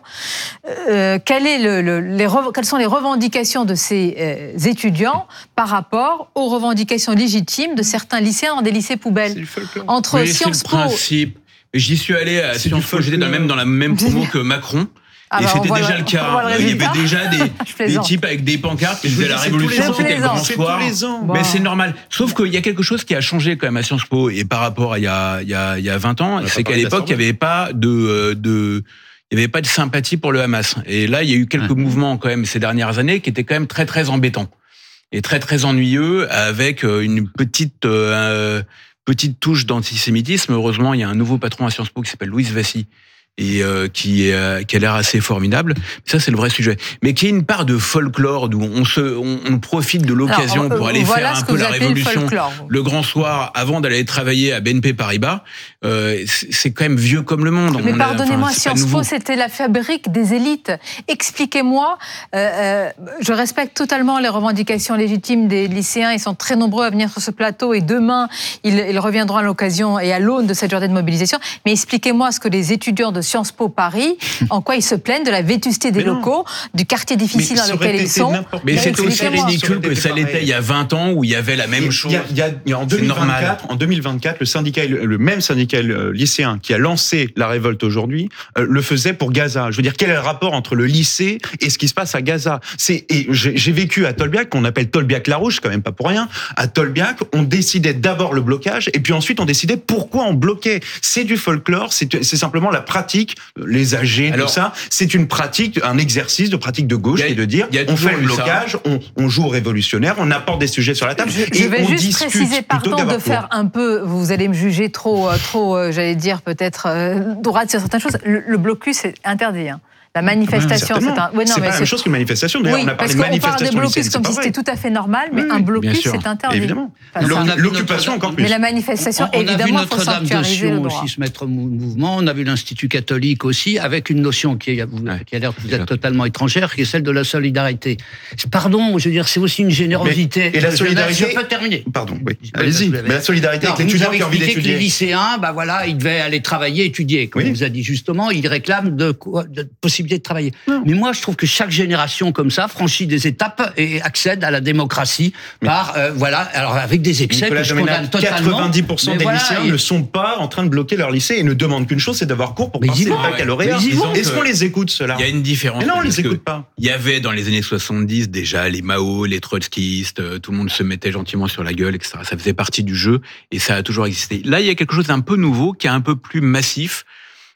euh, quel est le, le, les, quelles sont les revendications de ces euh, étudiants par rapport aux revendications légitimes de certains lycéens dans des lycées poubelles? Entre oui, Sciences Po... principe. J'y suis allé à Sciences Po, j'étais dans, même dans la même promo que Macron. Ah et bah c'était déjà le, le cas. Le il y avait déjà des, des types avec des pancartes qui faisaient la révolution, c'était le grand soir. Bon. Mais c'est normal. Sauf qu'il y a quelque chose qui a changé quand même à Sciences Po et par rapport à il y a, il y a, il y a vingt ans, c'est qu'à l'époque, il n'y avait pas de, de, il n'y avait pas de sympathie pour le Hamas. Et là, il y a eu quelques ouais. mouvements quand même ces dernières années qui étaient quand même très, très embêtants. Et très, très ennuyeux avec une petite, euh, petite touche d'antisémitisme. Heureusement, il y a un nouveau patron à Sciences Po qui s'appelle Louis Vassy. Et euh, qui, est, qui a l'air assez formidable. Ça, c'est le vrai sujet. Mais qui est une part de folklore d'où on se, on, on profite de l'occasion Alors, euh, pour aller voilà faire un peu la révolution. Le, le grand soir, avant d'aller travailler à B N P Paribas, euh, c'est quand même vieux comme le monde. Mais on pardonnez-moi, enfin, Sciences Po, c'était la fabrique des élites. Expliquez-moi. Euh, euh, je respecte totalement les revendications légitimes des lycéens. Ils sont très nombreux à venir sur ce plateau et demain, ils, ils reviendront à l'occasion et à l'aune de cette journée de mobilisation. Mais expliquez-moi ce que les étudiants de Sciences Po Paris, en quoi ils se plaignent de la vétusté des locaux, du quartier difficile dans lequel ils sont. Mais c'est aussi ridicule que ça l'était il y a vingt ans où il y avait la même chose. Il y a, il y a, en, deux mille vingt-quatre, en deux mille vingt-quatre, le syndicat, le même syndicat lycéen qui a lancé la révolte aujourd'hui, euh, le faisait pour Gaza. Je veux dire, quel est le rapport entre le lycée et ce qui se passe à Gaza? C'est, et j'ai, j'ai vécu à Tolbiac, qu'on appelle Tolbiac-Larouche, quand même pas pour rien. À Tolbiac, on décidait d'abord le blocage et puis ensuite on décidait pourquoi on bloquait. C'est du folklore, c'est, c'est simplement la pratique, les âgés, tout ça. C'est une pratique, un exercice de pratique de gauche qui est de dire, on fait le blocage, on, on joue au révolutionnaire, on apporte des sujets sur la table je, et je vais on juste discute préciser, pardon, de cours. faire un peu, vous allez me juger trop, trop, j'allais dire peut-être euh, droite sur certaines choses. Le, le blocus est interdit. Hein. La manifestation, ah, c'est un. Ouais, non, c'est mais pas la même chose qu'une manifestation. D'ailleurs, oui, on a parlé parce de manifestation. On parle des blocus comme si c'était tout à fait normal, mais oui, un blocus, c'est interdit. Évidemment. Enfin, L'occupation, encore plus. Mais la manifestation, on, on évidemment, il faut sanctuariser le droit. Aussi se mettre au mouvement. On a vu l'Institut catholique aussi, avec une notion qui, est, qui a l'air de vous être totalement étrangère, qui est celle de la solidarité. Pardon, je veux dire, c'est aussi une générosité. Mais, et la solidarité. Je peux terminer. Pardon, oui. Allez-y. Mais la solidarité avec l'étudiant qui a envie d'étudier. Les lycéens, bah voilà, ils devaient aller travailler, étudier. Comme on vous a dit justement, ils réclament de possibilité de travailler. Mais moi, je trouve que chaque génération comme ça franchit des étapes et accède à la démocratie mais par euh, voilà, alors avec des excès Nicolas que je condamne totalement. quatre-vingt-dix pour cent des voilà, lycéens et... ne sont pas en train de bloquer leur lycée et ne demandent qu'une chose, c'est d'avoir cours pour mais passer le baccalauréat. Est-ce qu'on les écoute cela? Il y a une différence. Mais non, on les écoute pas. Il y avait dans les années soixante-dix déjà les Mao, les trotskistes, tout le monde se mettait gentiment sur la gueule, et cetera. Ça faisait partie du jeu et ça a toujours existé. Là, il y a quelque chose d'un peu nouveau, qui est un peu plus massif.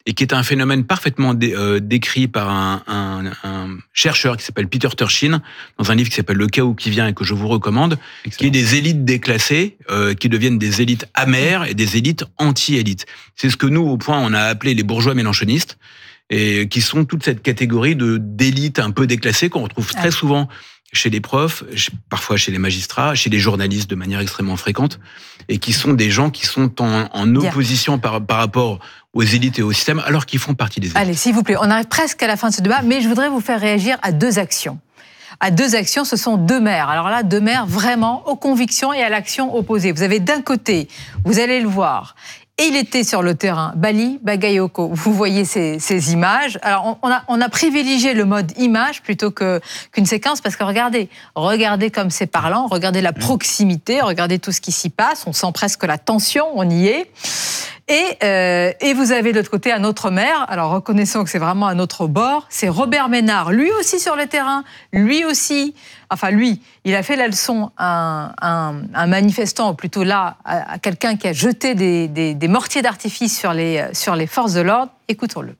et qui est un phénomène parfaitement dé, euh, décrit par un, un, un chercheur qui s'appelle Peter Turchin, dans un livre qui s'appelle Le chaos qui vient et que je vous recommande, Excellent. Qui est des élites déclassées, euh, qui deviennent des élites amères et des élites anti-élites. C'est ce que nous, au Point, on a appelé les bourgeois mélenchonistes, et qui sont toute cette catégorie de d'élites un peu déclassées qu'on retrouve très souvent chez les profs, parfois chez les magistrats, chez les journalistes de manière extrêmement fréquente, et qui sont des gens qui sont en, en opposition par, par rapport aux élites et au système, alors qu'ils font partie des élites. Allez, s'il vous plaît, on arrive presque à la fin de ce débat, mais je voudrais vous faire réagir à deux actions. À deux actions, ce sont deux maires. Alors là, deux maires vraiment aux convictions et à l'action opposée. Vous avez d'un côté, vous allez le voir, et il était sur le terrain, Bali Bagayoko. Vous voyez ces, ces images. Alors, on a, on a privilégié le mode image plutôt que, qu'une séquence, parce que regardez, regardez comme c'est parlant, regardez la proximité, regardez tout ce qui s'y passe, on sent presque la tension, on y est. Et, euh, et vous avez de l'autre côté un autre maire, alors reconnaissons que c'est vraiment un autre bord, c'est Robert Ménard, lui aussi sur le terrain, lui aussi, enfin lui, il a fait la leçon à un, un, un manifestant, ou plutôt là, à, à quelqu'un qui a jeté des, des, des mortiers d'artifice sur les, sur les forces de l'ordre. Écoutons-le.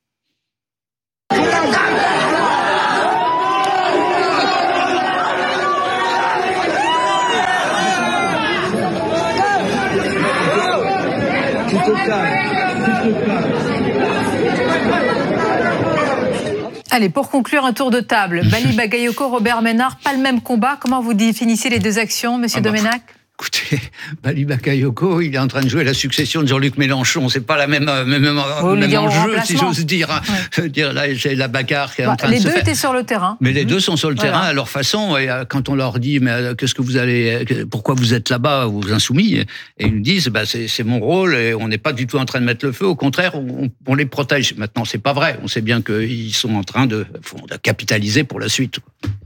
Allez, pour conclure, un tour de table. Bali Bagayoko, Robert Ménard, pas le même combat. Comment vous définissez les deux actions, monsieur ah bah, Domenech ? Écoutez, Bali Bagayoko, il est en train de jouer la succession de Jean-Luc Mélenchon. C'est pas la même, même, même enjeu, si j'ose dire. Ouais. dire là, c'est la bagarre qui est bah, en train de se faire. Les deux étaient sur le terrain. Mais les deux sont sur le voilà. terrain à leur façon. Et quand on leur dit, mais qu'est-ce que vous allez, pourquoi vous êtes là-bas, vous insoumis, et ils nous disent, bah, c'est, c'est mon rôle et on n'est pas du tout en train de mettre le feu. Au contraire, on, on les protège. Maintenant, c'est pas vrai. On sait bien qu'ils sont en train de, de capitaliser pour la suite.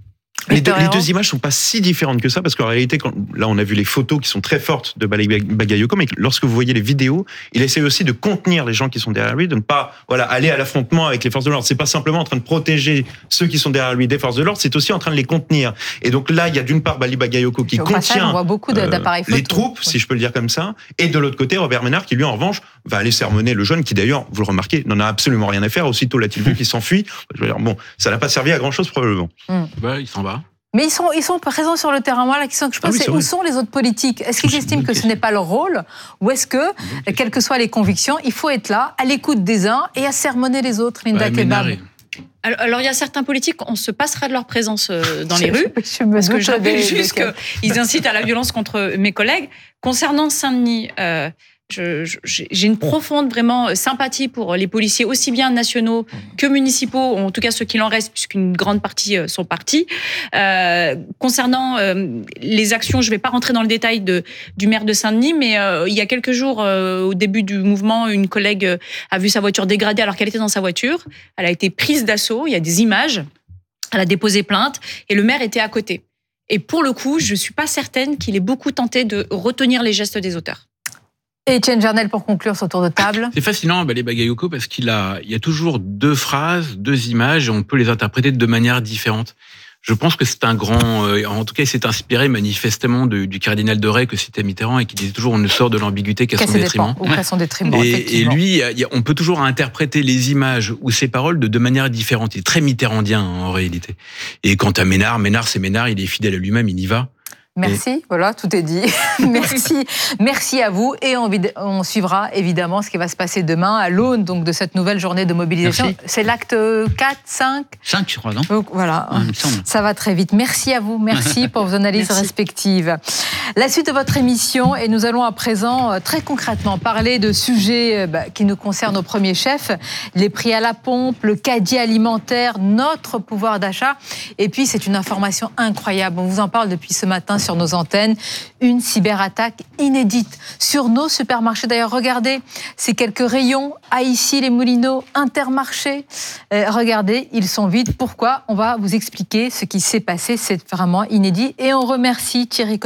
Les deux, les deux images sont pas si différentes que ça, parce qu'en réalité, quand, là, on a vu les photos qui sont très fortes de Bali Bagayoko, mais lorsque vous voyez les vidéos, il essaie aussi de contenir les gens qui sont derrière lui, de ne pas, voilà, aller à l'affrontement avec les forces de l'ordre. C'est pas simplement en train de protéger ceux qui sont derrière lui des forces de l'ordre, c'est aussi en train de les contenir. Et donc là, il y a d'une part Bali Bagayoko qui contient passage, on voit beaucoup d'appareils photo, les troupes, oui. si je peux le dire comme ça, et de l'autre côté, Robert Ménard, qui lui, en revanche, va aller sermonner le jeune, qui d'ailleurs, vous le remarquez, n'en a absolument rien à faire. Aussitôt l'a-t-il vu qu'il s'enfuit. Je veux dire, bon, ça n'a pas servi à grand chose probablement. Mm. Bah, il s'en va. Mais ils sont, ils sont présents sur le terrain. Moi, la question que je pose, ah oui, c'est, c'est où sont les autres politiques ? Est-ce qu'ils estiment que ce n'est pas leur rôle ? Ou est-ce que, quelles que soient les convictions, il faut être là, à l'écoute des uns et à sermonner les autres, Linda ouais, Kebab ? Alors, alors, il y a certains politiques, on se passera de leur présence dans les rues, je me parce que je rappelle juste qu'ils incitent à la violence contre mes collègues. Concernant Saint-Denis, euh, Je, je, j'ai une profonde vraiment sympathie pour les policiers, aussi bien nationaux que municipaux, en tout cas ceux qu'il en reste, puisqu'une grande partie sont partis. Euh, concernant euh, les actions, je ne vais pas rentrer dans le détail de, du maire de Saint-Denis, mais euh, il y a quelques jours, euh, au début du mouvement, une collègue a vu sa voiture dégradée alors qu'elle était dans sa voiture. Elle a été prise d'assaut, il y a des images, elle a déposé plainte et le maire était à côté. Et pour le coup, je ne suis pas certaine qu'il ait beaucoup tenté de retenir les gestes des auteurs. Et Étienne Jarnel, pour conclure ce tour de table. C'est fascinant, Bali Bagayoko, parce qu'il a, il y a toujours deux phrases, deux images, et on peut les interpréter de deux manières différentes. Je pense que c'est un grand, euh, en tout cas, il s'est inspiré manifestement de, du cardinal de Retz que citait Mitterrand et qui disait toujours on ne sort de l'ambiguïté qu'à, qu'à son détriment. Ou qu'à son détriment. Et, et lui, y a, on peut toujours interpréter les images ou ses paroles de deux manières différentes. Il est très mitterrandien en réalité. Et quant à Ménard, Ménard c'est Ménard, il est fidèle à lui-même, il y va. Merci, et... voilà, tout est dit. Merci, merci à vous. Et on, on suivra évidemment ce qui va se passer demain à l'aune donc, de cette nouvelle journée de mobilisation. Merci. C'est l'acte quatre, cinq cinq, je crois, non donc, voilà, ouais, ça va très vite. Merci à vous, merci pour vos analyses merci. respectives. La suite de votre émission, et nous allons à présent très concrètement parler de sujets bah, qui nous concernent au premier chef, les prix à la pompe, le caddie alimentaire, notre pouvoir d'achat. Et puis c'est une information incroyable, on vous en parle depuis ce matin sur nos antennes, une cyberattaque inédite sur nos supermarchés. D'ailleurs, regardez ces quelques rayons à Issy-les-Moulineaux, Intermarché. Euh, regardez, ils sont vides. Pourquoi ? On va vous expliquer ce qui s'est passé. C'est vraiment inédit. Et on remercie Thierry Cotillard d'être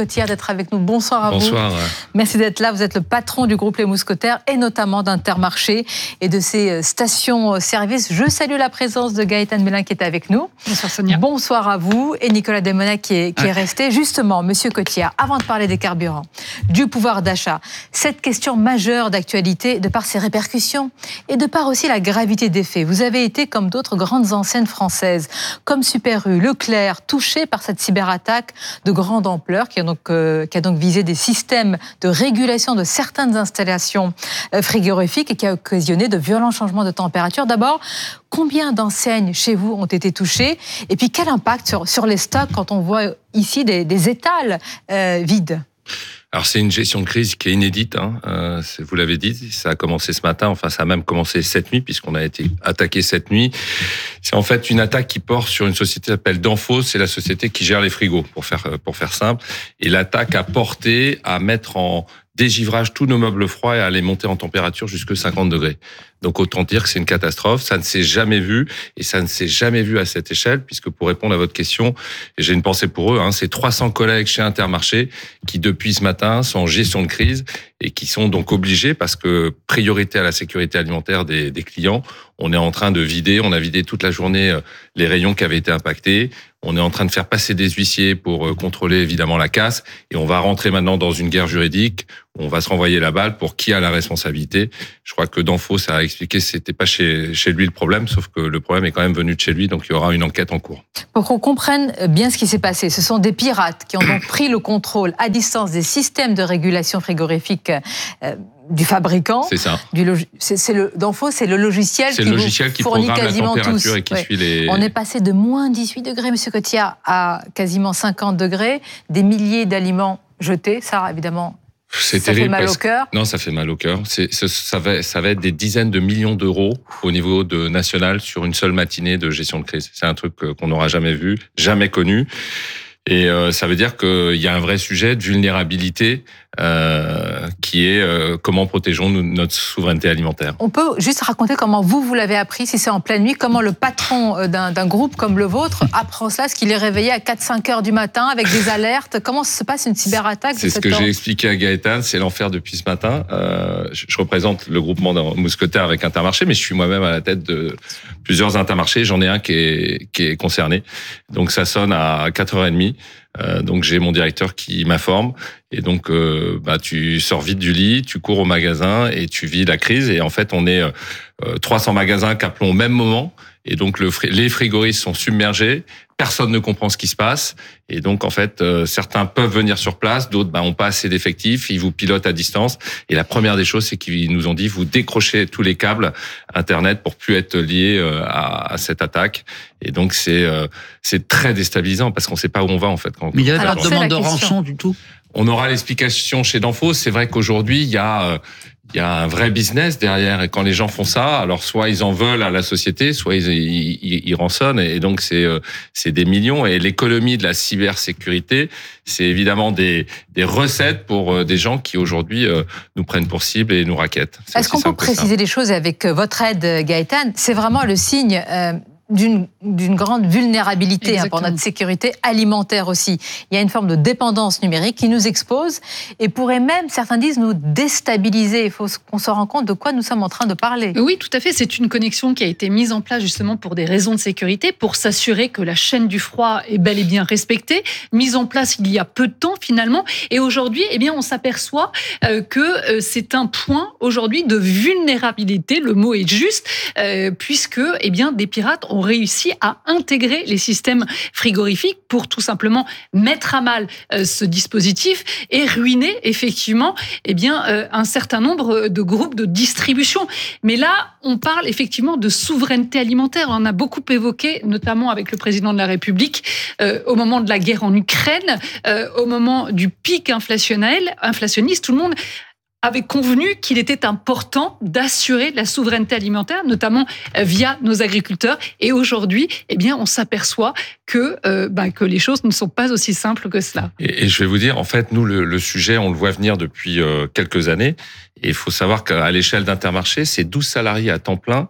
avec nous. Bonsoir à Bonsoir. vous. Merci d'être là. Vous êtes le patron du groupe Les Mousquetaires et notamment d'Intermarché et de ses stations-service. Je salue la présence de Gaëtan Mélin qui est avec nous. Bonsoir Sonia. Bonsoir à vous et Nicolas Desmona qui est, qui est resté. Justement, Monsieur Cotillard, avant de parler des carburants, du pouvoir d'achat, cette question majeure d'actualité de par ses répercussions et de par aussi la gravité des faits. Vous avez été, comme d'autres grandes enseignes françaises, comme Super U, Leclerc, touchés par cette cyberattaque de grande ampleur qui a donc, euh, qui a donc visé des systèmes de régulation de certaines installations euh, frigorifiques et qui a occasionné de violents changements de température. D'abord, combien d'enseignes chez vous ont été touchées? Et puis, quel impact sur, sur les stocks quand on voit ici des, des étals euh, vides? Alors c'est une gestion de crise qui est inédite, hein. euh, vous l'avez dit, ça a commencé ce matin, enfin ça a même commencé cette nuit puisqu'on a été attaqué cette nuit. C'est en fait une attaque qui porte sur une société qui s'appelle Danfoss, c'est la société qui gère les frigos, pour faire pour faire simple. Et l'attaque a porté à mettre en dégivrage tous nos meubles froids et à les monter en température jusqu'à cinquante degrés. Donc autant dire que c'est une catastrophe, ça ne s'est jamais vu et ça ne s'est jamais vu à cette échelle puisque pour répondre à votre question, et j'ai une pensée pour eux, hein, c'est trois cents collègues chez Intermarché qui depuis ce matin sont en gestion de crise et qui sont donc obligés parce que priorité à la sécurité alimentaire des, des clients, on est en train de vider, on a vidé toute la journée les rayons qui avaient été impactés. On est en train de faire passer des huissiers pour contrôler évidemment la casse et on va rentrer maintenant dans une guerre juridique où on va se renvoyer la balle pour qui a la responsabilité. Je crois que Danfoss a expliqué que c'était pas chez, chez lui le problème, sauf que le problème est quand même venu de chez lui, donc il y aura une enquête en cours. Pour qu'on comprenne bien ce qui s'est passé, ce sont des pirates qui ont donc pris le contrôle à distance des systèmes de régulation frigorifique euh, du fabricant. C'est ça. Du log... c'est, c'est le Danfoss, c'est le logiciel c'est qui le logiciel vous qui fournit programme quasiment la température tous. Et qui ouais. suit les... On est passé de moins dix-huit degrés, Monsieur Cotillard, à quasiment cinquante degrés, des milliers d'aliments jetés, ça évidemment. C'est ça terrible fait mal parce... au cœur. Non, ça fait mal au cœur. C'est, ça, ça, va, ça va être des dizaines de millions d'euros au niveau de national sur une seule matinée de gestion de crise. C'est un truc qu'on n'aura jamais vu, jamais connu. Et euh, ça veut dire qu'il y a un vrai sujet de vulnérabilité euh, qui est euh, comment protégeons-nous notre souveraineté alimentaire. On peut juste raconter comment vous, vous l'avez appris, si c'est en pleine nuit, comment le patron d'un, d'un groupe comme le vôtre apprend cela, est-ce qu'il est réveillé à quatre cinq heures du matin avec des alertes? Comment se passe une cyberattaque? C'est ce que j'ai expliqué à Gaëtan, c'est l'enfer depuis ce matin. Euh, je, je représente le groupement des Mousquetaires avec Intermarché, mais je suis moi-même à la tête de plusieurs Intermarchés. J'en ai un qui est, qui est concerné. Donc ça sonne à quatre heures trente. Euh, donc j'ai mon directeur qui m'informe et donc euh, bah tu sors vite du lit, tu cours au magasin et tu vis la crise et en fait on est euh, trois cents magasins qui appelons au même moment et donc le, les frigoristes sont submergés, personne ne comprend ce qui se passe et donc en fait euh, certains peuvent venir sur place, d'autres bah, ont pas assez d'effectifs, ils vous pilotent à distance et la première des choses c'est qu'ils nous ont dit vous décrochez tous les câbles internet pour plus être liés euh, à, à cette attaque et donc c'est euh, c'est très déstabilisant parce qu'on sait pas où on va en fait. Quand Mais il y a pas de demande de rançon du tout. On aura l'explication chez Danfoss. C'est vrai qu'aujourd'hui, il y a, euh, il y a un vrai business derrière. Et quand les gens font ça, alors soit ils en veulent à la société, soit ils, ils, ils rançonnent. Et donc, c'est, euh, c'est des millions. Et l'économie de la cybersécurité, c'est évidemment des, des recettes pour euh, des gens qui aujourd'hui euh, nous prennent pour cible et nous raquettent. C'est Est-ce qu'on peut préciser les choses avec votre aide, Gaëtan? C'est vraiment le signe... Euh, D'une, d'une grande vulnérabilité hein, pour notre sécurité alimentaire aussi. Il y a une forme de dépendance numérique qui nous expose et pourrait même, certains disent, nous déstabiliser. Il faut qu'on se rende compte de quoi nous sommes en train de parler. Oui, tout à fait. C'est une connexion qui a été mise en place justement pour des raisons de sécurité, pour s'assurer que la chaîne du froid est bel et bien respectée, mise en place il y a peu de temps finalement. Et aujourd'hui, eh bien, on s'aperçoit euh, que euh, c'est un point aujourd'hui de vulnérabilité, le mot est juste, euh, puisque eh bien, des pirates ont réussi à intégrer les systèmes frigorifiques pour tout simplement mettre à mal euh, ce dispositif et ruiner effectivement eh bien, euh, un certain nombre de groupes de distribution. Mais là, on parle effectivement de souveraineté alimentaire. On en a beaucoup évoqué, notamment avec le président de la République, euh, au moment de la guerre en Ukraine, euh, au moment du pic inflationnel, inflationniste, tout le monde avait convenu qu'il était important d'assurer la souveraineté alimentaire, notamment via nos agriculteurs. Et aujourd'hui, eh bien, on s'aperçoit que, euh, bah, que les choses ne sont pas aussi simples que cela. Et, et je vais vous dire, en fait, nous, le, le sujet, on le voit venir depuis euh, quelques années. Et il faut savoir qu'à l'échelle d'Intermarché, c'est douze salariés à temps plein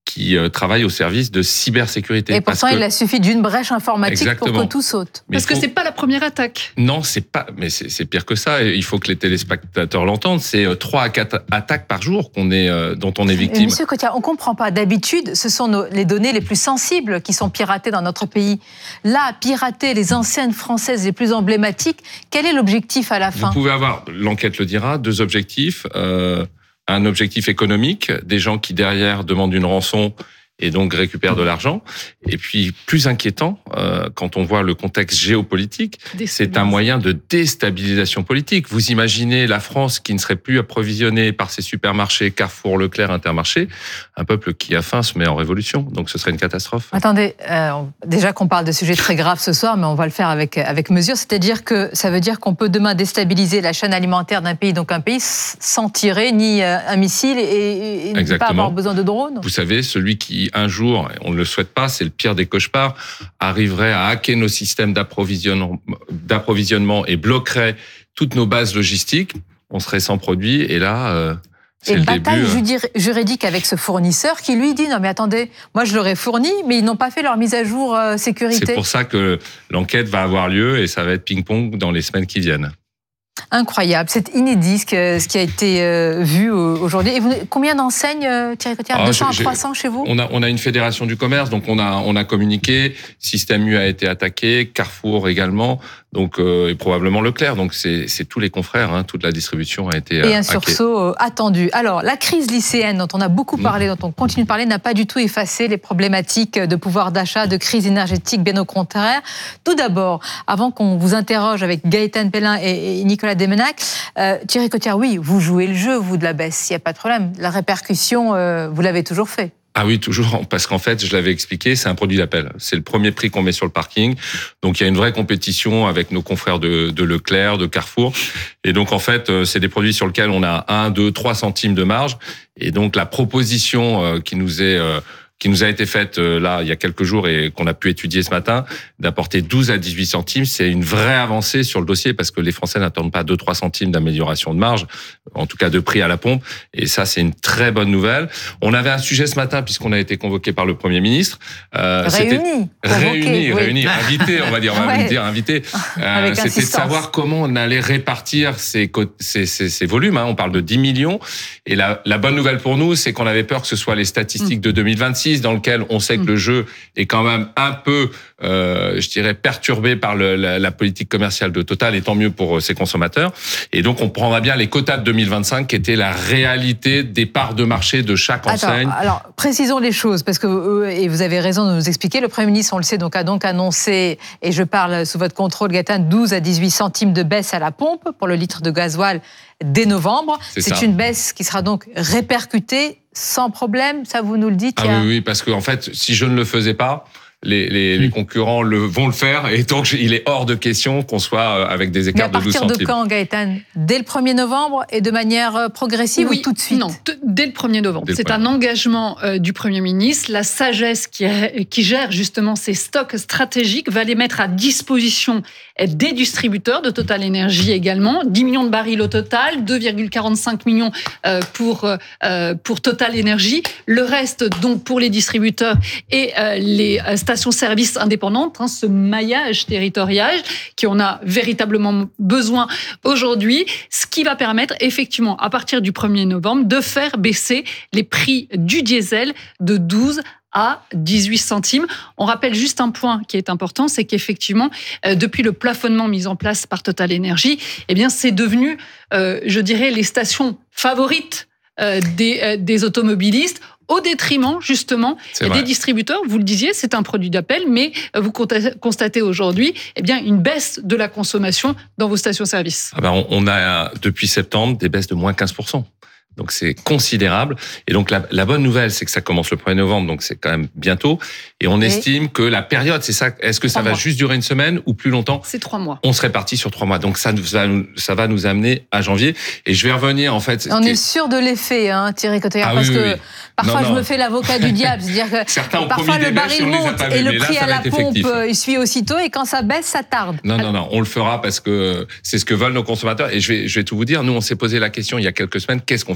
qui euh, travaillent au service de cybersécurité. Et pourtant, que... il a suffi d'une brèche informatique Exactement. pour que tout saute. Mais parce faut... que c'est pas la première attaque. Non, c'est pas. Mais c'est, c'est pire que ça. Il faut que les téléspectateurs l'entendent. C'est trois à quatre attaques par jour qu'on est, euh, dont on est victime. Monsieur Cotillard, on comprend pas. D'habitude, ce sont nos, les données les plus sensibles qui sont piratées dans notre pays. Là, pirater les enseignes françaises les plus emblématiques, quel est l'objectif à la fin ? Vous pouvez avoir, l'enquête le dira, deux objectifs. Euh, un objectif économique, des gens qui derrière demandent une rançon et donc récupèrent de l'argent. Et puis, plus inquiétant, euh, quand on voit le contexte géopolitique, c'est un moyen de déstabilisation politique. Vous imaginez la France qui ne serait plus approvisionnée par ses supermarchés, Carrefour, Leclerc, Intermarché, un peuple qui a faim se met en révolution. Donc, ce serait une catastrophe. Attendez, euh, déjà qu'on parle de sujets très graves ce soir, mais on va le faire avec, avec mesure. C'est-à-dire que ça veut dire qu'on peut demain déstabiliser la chaîne alimentaire d'un pays, donc un pays sans tirer ni un missile et, et ne pas avoir besoin de drones. Vous savez, celui qui un jour, on ne le souhaite pas, c'est le pire des cauchemars, arriverait à hacker nos systèmes d'approvisionnement, d'approvisionnement et bloquerait toutes nos bases logistiques, on serait sans produits et là, euh, c'est et le bataille début. juridique avec ce fournisseur qui lui dit non mais attendez, moi je leur ai fourni, mais ils n'ont pas fait leur mise à jour euh, sécurité. C'est pour ça que l'enquête va avoir lieu et ça va être ping-pong dans les semaines qui viennent. Incroyable, c'est inédit ce, que, ce qui a été euh, vu aujourd'hui. Et vous, combien d'enseignes, euh, Thierry Cotillard, ah, deux cents à trois cents chez vous ? on a, on a une fédération du commerce, donc on a, on a communiqué. Système U a été attaqué, Carrefour également, donc euh, et probablement Leclerc. Donc c'est, c'est tous les confrères, hein, toute la distribution a été Et un hackée. sursaut euh, attendu. Alors la crise lycéenne dont on a beaucoup parlé, mmh. dont on continue de parler, n'a pas du tout effacé les problématiques de pouvoir d'achat, de crise énergétique, bien au contraire. Tout d'abord, avant qu'on vous interroge avec Gaëtan Pellin et, et Nicolas Demenac, euh, Thierry Cotillard, oui, vous jouez le jeu, vous, de la baisse, il n'y a pas de problème. La répercussion, euh, vous l'avez toujours fait. Ah oui, toujours, parce qu'en fait, je l'avais expliqué, c'est un produit d'appel. C'est le premier prix qu'on met sur le parking. Donc, il y a une vraie compétition avec nos confrères de, de Leclerc, de Carrefour. Et donc, en fait, c'est des produits sur lesquels on a un, deux, trois centimes de marge. Et donc, la proposition qui nous est... qui nous a été faite là il y a quelques jours et qu'on a pu étudier ce matin, d'apporter douze à dix-huit centimes, c'est une vraie avancée sur le dossier parce que les Français n'attendent pas deux à trois centimes d'amélioration de marge, en tout cas de prix à la pompe, et ça c'est une très bonne nouvelle. On avait un sujet ce matin puisqu'on a été convoqué par le Premier ministre. Euh, réunis, réunis, oui. réunis, invités, on va dire, on va ouais. dire invités. Euh, c'était de savoir comment on allait répartir ces, ces, ces, ces volumes. Hein. On parle de dix millions, et la, la bonne nouvelle pour nous, c'est qu'on avait peur que ce soit les statistiques mmh. de deux mille vingt-six dans lequel on sait que le jeu est quand même un peu, euh, je dirais, perturbé par le, la, la politique commerciale de Total, et tant mieux pour ses consommateurs. Et donc, on prendra bien les quotas de deux mille vingt-cinq, qui étaient la réalité des parts de marché de chaque Attends, enseigne. Alors, précisons les choses, parce que, et vous avez raison de nous expliquer, le Premier ministre, on le sait, donc, a donc annoncé, et je parle sous votre contrôle, Gaëtan, douze à dix-huit centimes de baisse à la pompe pour le litre de gasoil dès novembre. C'est, C'est une baisse qui sera donc répercutée sans problème, ça vous nous le dites. Ah a... oui, oui, parce qu'en fait, si je ne le faisais pas, les, les, les concurrents le, vont le faire, et donc il est hors de question qu'on soit avec des écarts de douze centimes. Mais à partir de quand, Gaëtan ? Dès le premier novembre et de manière progressive oui, ou tout de suite ? Non, t- dès le premier novembre. Dès C'est un engagement euh, du Premier ministre. La Sagesse qui, est, qui gère justement ces stocks stratégiques va les mettre à disposition des distributeurs, de Total Energy également. dix millions de barils au total, deux virgule quarante-cinq millions euh, pour, euh, pour Total Energy. Le reste, donc, pour les distributeurs et euh, les stations-service indépendantes, hein, ce maillage territorial qui en a véritablement besoin aujourd'hui, ce qui va permettre effectivement, à partir du premier novembre, de faire baisser les prix du diesel de douze à dix-huit centimes. On rappelle juste un point qui est important, c'est qu'effectivement, euh, depuis le plafonnement mis en place par Total Energy, eh bien, c'est devenu, euh, je dirais, les stations favorites euh, des, euh, des automobilistes, au détriment, justement, c'est des vrai. distributeurs. Vous le disiez, c'est un produit d'appel, mais vous constatez aujourd'hui eh bien, une baisse de la consommation dans vos stations-service. Ah ben, on a, depuis septembre, des baisses de moins quinze pour cent. Donc c'est considérable. Et donc la, la bonne nouvelle, c'est que ça commence le premier novembre, donc c'est quand même bientôt. Et on et estime que la période, c'est ça. Est-ce que ça va mois. juste durer une semaine ou plus longtemps ? C'est trois mois. On se répartit sur trois mois. Donc ça, ça, ça va nous amener à janvier. Et je vais revenir en fait. On est sûr de l'effet, hein, Thierry Cotillard, ah, parce oui, que oui. parfois non, non. je me fais l'avocat du diable, c'est-à-dire que Certains parfois le baril monte et le prix là, à la pompe il suit aussitôt, et quand ça baisse, ça tarde. Non, non, non, on le fera parce que c'est ce que veulent nos consommateurs. Et je vais, je vais tout vous dire. Nous, on s'est posé la question il y a quelques semaines. Qu'est-ce qu'on fait ?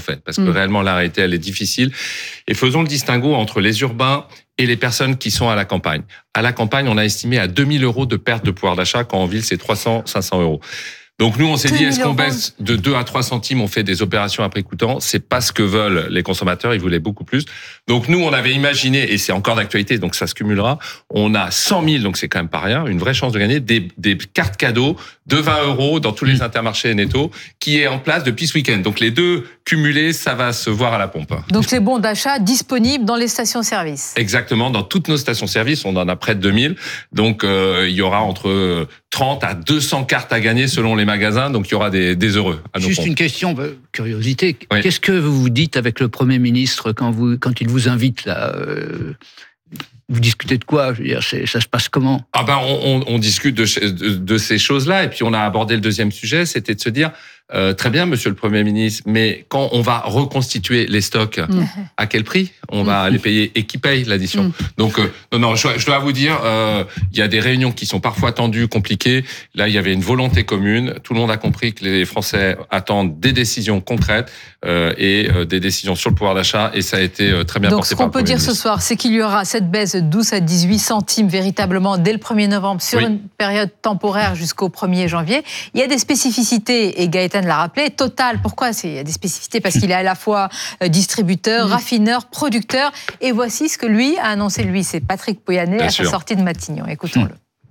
fait, parce que mmh. réellement la réalité elle est difficile. Et faisons le distinguo entre les urbains et les personnes qui sont à la campagne. À la campagne, on a estimé à deux mille euros de perte de pouvoir d'achat, quand en ville c'est trois cents, cinq cents euros. Donc nous, on s'est dit, est-ce qu'on baisse de deux à trois centimes, on fait des opérations à prix coûtant? C'est pas ce que veulent les consommateurs, ils voulaient beaucoup plus. Donc nous, on avait imaginé, et c'est encore d'actualité, donc ça se cumulera, on a cent mille, donc c'est quand même pas rien, une vraie chance de gagner, des, des cartes cadeaux de vingt euros dans tous les intermarchés et netto, qui est en place depuis ce week-end. Donc les deux cumulés, ça va se voir à la pompe. Donc les bons d'achat disponibles dans les stations-service. Exactement, dans toutes nos stations-service, on en a près de deux mille. Donc euh, il y aura entre trente à deux cents cartes à gagner selon les magasins, donc il y aura des, des heureux. À nos Juste comptes. une question, curiosité. Oui. Qu'est-ce que vous vous dites avec le Premier ministre quand, vous, quand il vous invite là euh, Vous discutez de quoi? Je veux dire, c'est, ça se passe comment? Ah ben, on, on, on discute de, de, de ces choses-là, et puis on a abordé le deuxième sujet, c'était de se dire, euh, très bien, Monsieur le Premier ministre, mais quand on va reconstituer les stocks, mmh. à quel prix on va mmh. les payer et qui paye l'addition? mmh. Donc, euh, non, non, je, je dois vous dire, euh, il y a des réunions qui sont parfois tendues, compliquées. Là, il y avait une volonté commune. Tout le monde a compris que les Français attendent des décisions concrètes euh, et euh, des décisions sur le pouvoir d'achat, et ça a été euh, très bien Donc, porté par le Premier ministre. Donc, ce qu'on peut dire ce soir, c'est qu'il y aura cette baisse de douze à dix-huit centimes véritablement dès le premier novembre sur oui. une période temporaire jusqu'au premier janvier. Il y a des spécificités, et Gaëtan l'a rappelé. Total, pourquoi il y a des spécificités? Parce qu'il est à la fois distributeur, mmh. raffineur, producteur. Et voici ce que lui a annoncé. Lui, c'est Patrick Pouyanné à sa sortie de Matignon. Écoutons-le.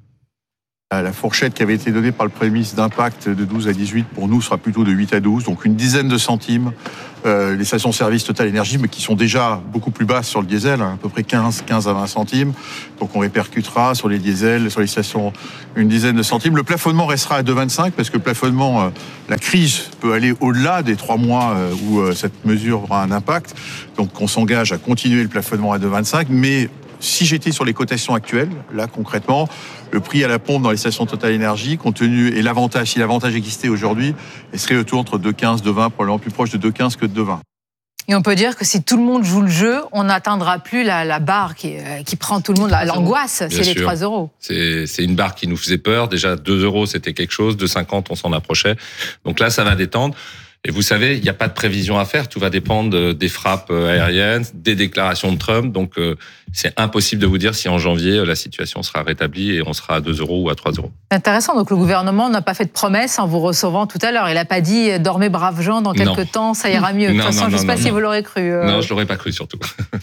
La fourchette qui avait été donnée par le Premier ministre d'impact de douze à dix-huit, pour nous, sera plutôt de huit à douze, donc une dizaine de centimes. Euh, les stations-service Total Énergie, mais qui sont déjà beaucoup plus basses sur le diesel, hein, à peu près quinze, quinze à vingt centimes. Donc on répercutera sur les diesels, sur les stations, une dizaine de centimes. Le plafonnement restera à deux virgule vingt-cinq, parce que le plafonnement, euh, la crise peut aller au-delà des trois mois euh, où euh, cette mesure aura un impact. Donc on s'engage à continuer le plafonnement à deux virgule vingt-cinq, mais si j'étais sur les cotations actuelles, là concrètement, le prix à la pompe dans les stations Total Énergie, compte tenu, et l'avantage, si l'avantage existait aujourd'hui, il serait autour entre deux virgule quinze, deux virgule vingt, probablement plus proche de deux virgule quinze que de deux virgule vingt. Et on peut dire que si tout le monde joue le jeu, on n'atteindra plus la, la barre qui, qui prend tout le monde, la, l'angoisse, Bien c'est sûr. Les trois euros. C'est, c'est une barre qui nous faisait peur. Déjà, deux euros, c'était quelque chose. deux virgule cinquante, on s'en approchait. Donc là, ça va détendre. Et vous savez, il n'y a pas de prévision à faire. Tout va dépendre des frappes aériennes, des déclarations de Trump. Donc, c'est impossible de vous dire si en janvier, la situation sera rétablie et on sera à deux euros ou à trois euros. Intéressant. Donc, le gouvernement n'a pas fait de promesse en vous recevant tout à l'heure. Il n'a pas dit « dormez braves gens, dans quelques non. temps, ça ira mieux ». De toute façon, non, je ne sais pas non, si non. vous l'aurez cru. Euh... Non, je ne l'aurais pas cru, surtout.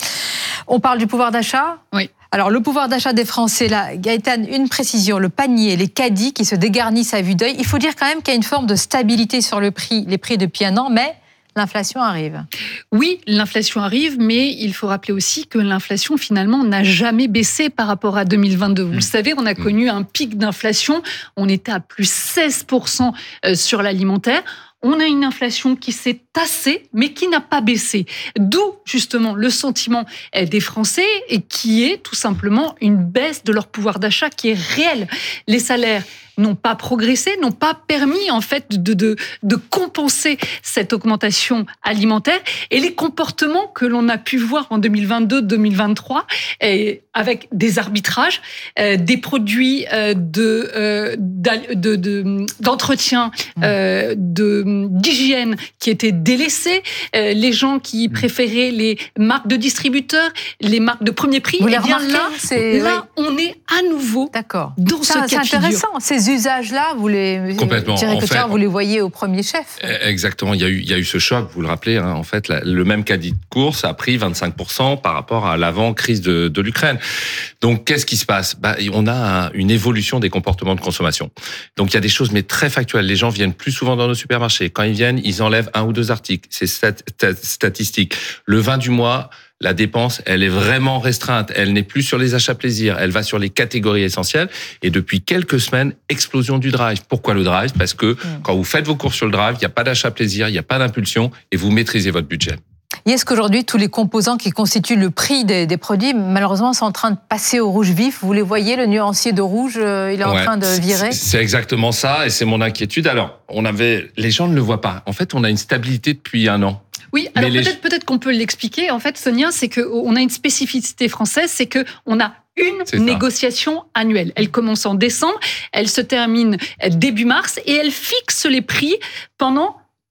On parle du pouvoir d'achat ? Oui. Alors, le pouvoir d'achat des Français, là, Gaëtan, une précision, le panier, les caddies qui se dégarnissent à vue d'œil. Il faut dire quand même qu'il y a une forme de stabilité sur le prix, les prix depuis un an, mais l'inflation arrive. Oui, l'inflation arrive, mais il faut rappeler aussi que l'inflation, finalement, n'a jamais baissé par rapport à deux mille vingt-deux. Vous mmh. le savez, on a connu un pic d'inflation. On était à plus seize pour cent sur l'alimentaire. On a une inflation qui s'est tassée, mais qui n'a pas baissé. D'où, justement, le sentiment des Français, et qui est tout simplement une baisse de leur pouvoir d'achat qui est réelle. Les salaires n'ont pas progressé, n'ont pas permis, en fait, de, de, de compenser cette augmentation alimentaire. Et les comportements que l'on a pu voir en deux mille vingt-deux deux mille vingt-trois, et avec des arbitrages, euh, des produits euh, de, euh, de, de, d'entretien, euh, de, d'hygiène qui étaient délaissés, euh, les gens qui préféraient les marques de distributeurs, les marques de premier prix. Vous et les bien remarquez, là, c'est... là, on est à nouveau D'accord. dans ça, ce cas de figure. C'est intéressant. Ces usages-là, vous les, Complètement. En fait, on... vous les voyez au premier chef. Exactement. Il y a eu, il y a eu ce choc, vous le rappelez. Hein. En fait, la, le même caddie de course a pris vingt-cinq pour cent par rapport à l'avant-crise de, de l'Ukraine. Donc, qu'est-ce qui se passe ? Bah, on a un, une évolution des comportements de consommation. Donc, il y a des choses, mais très factuelles. Les gens viennent plus souvent dans nos supermarchés. Quand ils viennent, ils enlèvent un ou deux articles. C'est stat, stat, statistique. Le vin du mois, la dépense, elle est vraiment restreinte. Elle n'est plus sur les achats plaisir. Elle va sur les catégories essentielles. Et depuis quelques semaines, explosion du drive. Pourquoi le drive ? Parce que mmh. quand vous faites vos courses sur le drive, il n'y a pas d'achat plaisir, il n'y a pas d'impulsion et vous maîtrisez votre budget. Et est-ce qu'aujourd'hui, tous les composants qui constituent le prix des, des produits, malheureusement, sont en train de passer au rouge vif ? Vous les voyez, le nuancier de rouge, euh, il est en ouais, train de virer ? c'est, c'est exactement ça, et c'est mon inquiétude. Alors, on avait, les gens ne le voient pas. En fait, on a une stabilité depuis un an. Oui, alors les... peut-être, peut-être qu'on peut l'expliquer. En fait, Sonia, c'est qu'on a une spécificité française, c'est qu'on a une négociation annuelle. Elle commence en décembre, elle se termine début mars, et elle fixe les prix pendant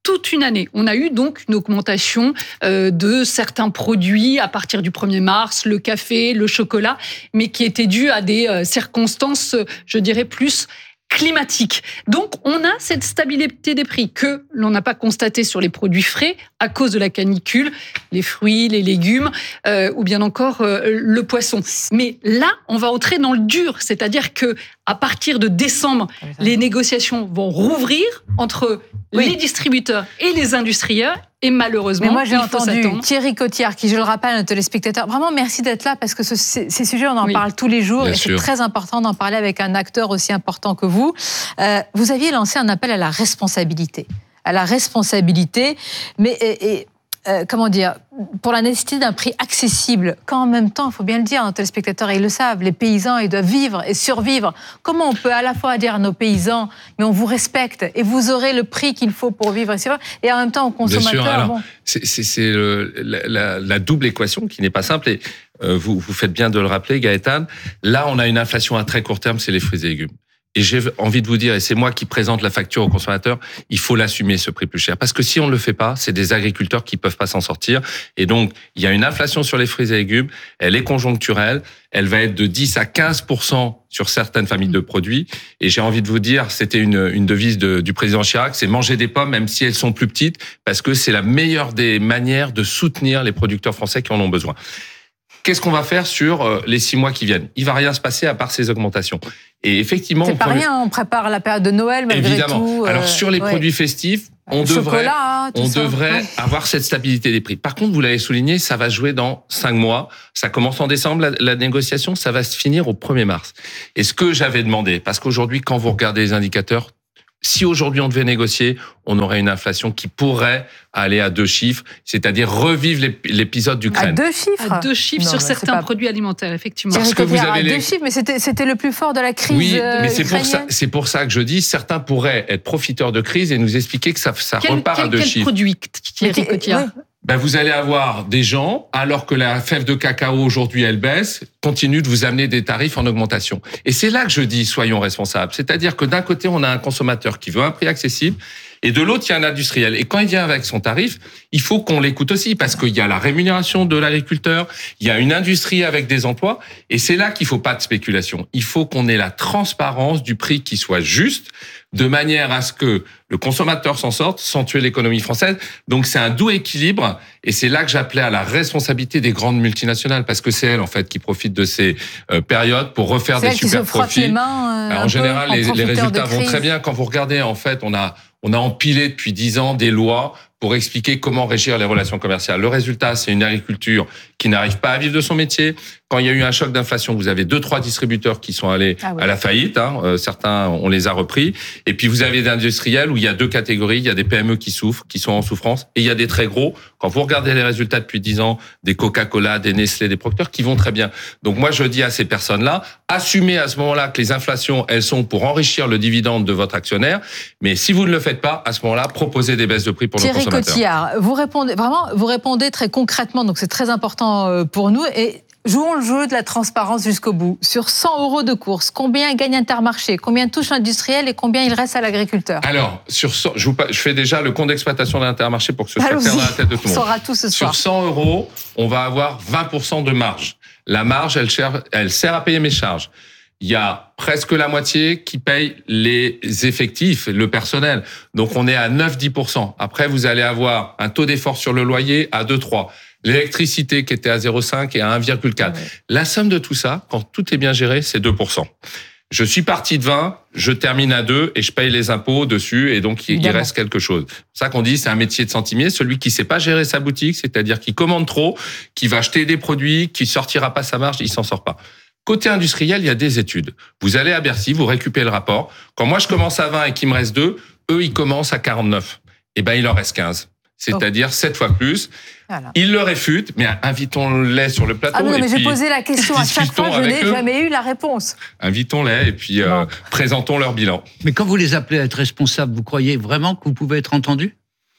toute une année. On a eu donc une augmentation euh, de certains produits à partir du premier mars, le café, le chocolat, mais qui était due à des euh, circonstances, je dirais, plus climatique. Donc, on a cette stabilité des prix que l'on n'a pas constaté sur les produits frais à cause de la canicule, les fruits, les légumes, euh, ou bien encore euh, le poisson. Mais là, on va entrer dans le dur, c'est-à-dire que à partir de décembre, les négociations vont rouvrir entre oui. les distributeurs et les industriels. Et malheureusement, mais moi j'ai il faut entendu s'attendre. Thierry Cotillard, qui je le rappelle à nos téléspectateurs, vraiment merci d'être là parce que ce, ces, ces sujets on en oui. parle tous les jours Bien et sûr. C'est très important d'en parler avec un acteur aussi important que vous. Euh, vous aviez lancé un appel à la responsabilité, à la responsabilité, mais et, et, euh, comment dire, pour la nécessité d'un prix accessible, quand en même temps, il faut bien le dire, nos téléspectateurs ils le savent, les paysans ils doivent vivre et survivre. Comment on peut à la fois dire à nos paysans, mais on vous respecte et vous aurez le prix qu'il faut pour vivre et survivre, et en même temps aux consommateurs. Bien sûr. Alors, bon. c'est, c'est, c'est le, la, la, la double équation qui n'est pas simple. Et euh, vous, vous faites bien de le rappeler, Gaëtan. Là, on a une inflation à très court terme, c'est les fruits et légumes. Et j'ai envie de vous dire, et c'est moi qui présente la facture aux consommateurs, il faut l'assumer, ce prix plus cher. Parce que si on ne le fait pas, c'est des agriculteurs qui peuvent pas s'en sortir. Et donc, il y a une inflation sur les fruits et légumes, elle est conjoncturelle, elle va être de dix à quinze pour cent sur certaines familles de produits. Et j'ai envie de vous dire, c'était une, une devise de, du président Chirac, c'est manger des pommes, même si elles sont plus petites, parce que c'est la meilleure des manières de soutenir les producteurs français qui en ont besoin. Qu'est-ce qu'on va faire sur les six mois qui viennent ? Il va rien se passer à part ces augmentations. Et effectivement, c'est pas rien. Le... On prépare la période de Noël malgré Évidemment. tout. Alors sur les ouais. produits festifs, on le devrait, chocolat, on ça. devrait ouais. avoir cette stabilité des prix. Par contre, vous l'avez souligné, ça va se jouer dans cinq mois. Ça commence en décembre la, la négociation, ça va se finir au premier mars. Et ce que j'avais demandé, parce qu'aujourd'hui, quand vous regardez les indicateurs, si aujourd'hui on devait négocier, on aurait une inflation qui pourrait aller à deux chiffres, c'est-à-dire revivre l'épisode d'Ukraine. À deux chiffres À deux chiffres non, sur certains pas... produits alimentaires, effectivement. Parce que vous avez à les... deux chiffres, mais c'était, c'était le plus fort de la crise Oui, mais c'est ukrainienne. pour ça, c'est pour ça que je dis, certains pourraient être profiteurs de crise et nous expliquer que ça, ça quel, repart quel, à deux quel chiffres. Produit, Thierry Cotillard oui. Ben vous allez avoir des gens, alors que la fève de cacao aujourd'hui elle baisse, continue de vous amener des tarifs en augmentation. Et c'est là que je dis soyons responsables. C'est-à-dire que d'un côté on a un consommateur qui veut un prix accessible, et de l'autre il y a un industriel. Et quand il vient avec son tarif, il faut qu'on l'écoute aussi, parce qu'il y a la rémunération de l'agriculteur, il y a une industrie avec des emplois, et c'est là qu'il faut pas de spéculation. Il faut qu'on ait la transparence du prix qui soit juste, de manière à ce que le consommateur s'en sorte sans tuer l'économie française. Donc c'est un doux équilibre, et c'est là que j'appelais à la responsabilité des grandes multinationales, parce que c'est elles en fait qui profitent de ces euh, périodes pour refaire c'est des super profits. Les mains, euh, en général, peu, les, en les résultats vont très bien. Quand vous regardez, en fait, on a on a empilé depuis dix ans des lois pour expliquer comment régir les relations commerciales. Le résultat, c'est une agriculture qui n'arrive pas à vivre de son métier. Quand il y a eu un choc d'inflation, vous avez deux, trois distributeurs qui sont allés ah oui. à la faillite. Hein. Euh, certains, on les a repris. Et puis, vous avez des industriels où il y a deux catégories. Il y a des P M E qui souffrent, qui sont en souffrance. Et il y a des très gros. Quand vous regardez les résultats depuis dix ans, des Coca-Cola, des Nestlé, des Procter, qui vont très bien. Donc, moi, je dis à ces personnes-là, assumez à ce moment-là que les inflations, elles sont pour enrichir le dividende de votre actionnaire. Mais si vous ne le faites pas, à ce moment-là, proposez des baisses de prix pour Thierry nos consommateurs. Cotillard, vous répondez, vraiment, vous répondez très concrètement. Donc, c'est très important pour nous. Et jouons le jeu de la transparence jusqu'au bout. Sur cent euros de course, combien gagne Intermarché, combien touche l'industriel et combien il reste à l'agriculteur? Alors, sur cent, je, vous, je fais déjà le compte d'exploitation d'Intermarché pour que ce soit clair dans la tête de tout le monde. On saura tout ce soir. Sur cent euros, on va avoir vingt pour cent de marge. La marge, elle sert, elle sert à payer mes charges. Il y a presque la moitié qui paye les effectifs, le personnel. Donc, on est à neuf à dix pour cent. Après, vous allez avoir un taux d'effort sur le loyer à deux à trois. L'électricité qui était à zéro virgule cinq et à un virgule quatre. Ouais. La somme de tout ça, quand tout est bien géré, c'est deux pour cent. Je suis parti de vingt, je termine à deux et je paye les impôts dessus et donc il, il reste quelque chose. C'est ça qu'on dit, c'est un métier de centimier. Celui qui sait pas gérer sa boutique, c'est-à-dire qui commande trop, qui va acheter des produits, qui sortira pas sa marge, il s'en sort pas. Côté industriel, il y a des études. Vous allez à Bercy, vous récupérez le rapport. Quand moi je commence à vingt et qu'il me reste deux, eux ils commencent à quarante-neuf. Et ben il en reste quinze. C'est-à-dire oh. sept fois plus. Voilà. Ils le réfutent, mais invitons-les sur le plateau. Ah non, et mais puis, j'ai posé la question à chaque fois, je n'ai jamais eu la réponse. Invitons-les et puis euh, présentons leur bilan. Mais quand vous les appelez à être responsables, vous croyez vraiment que vous pouvez être entendu ?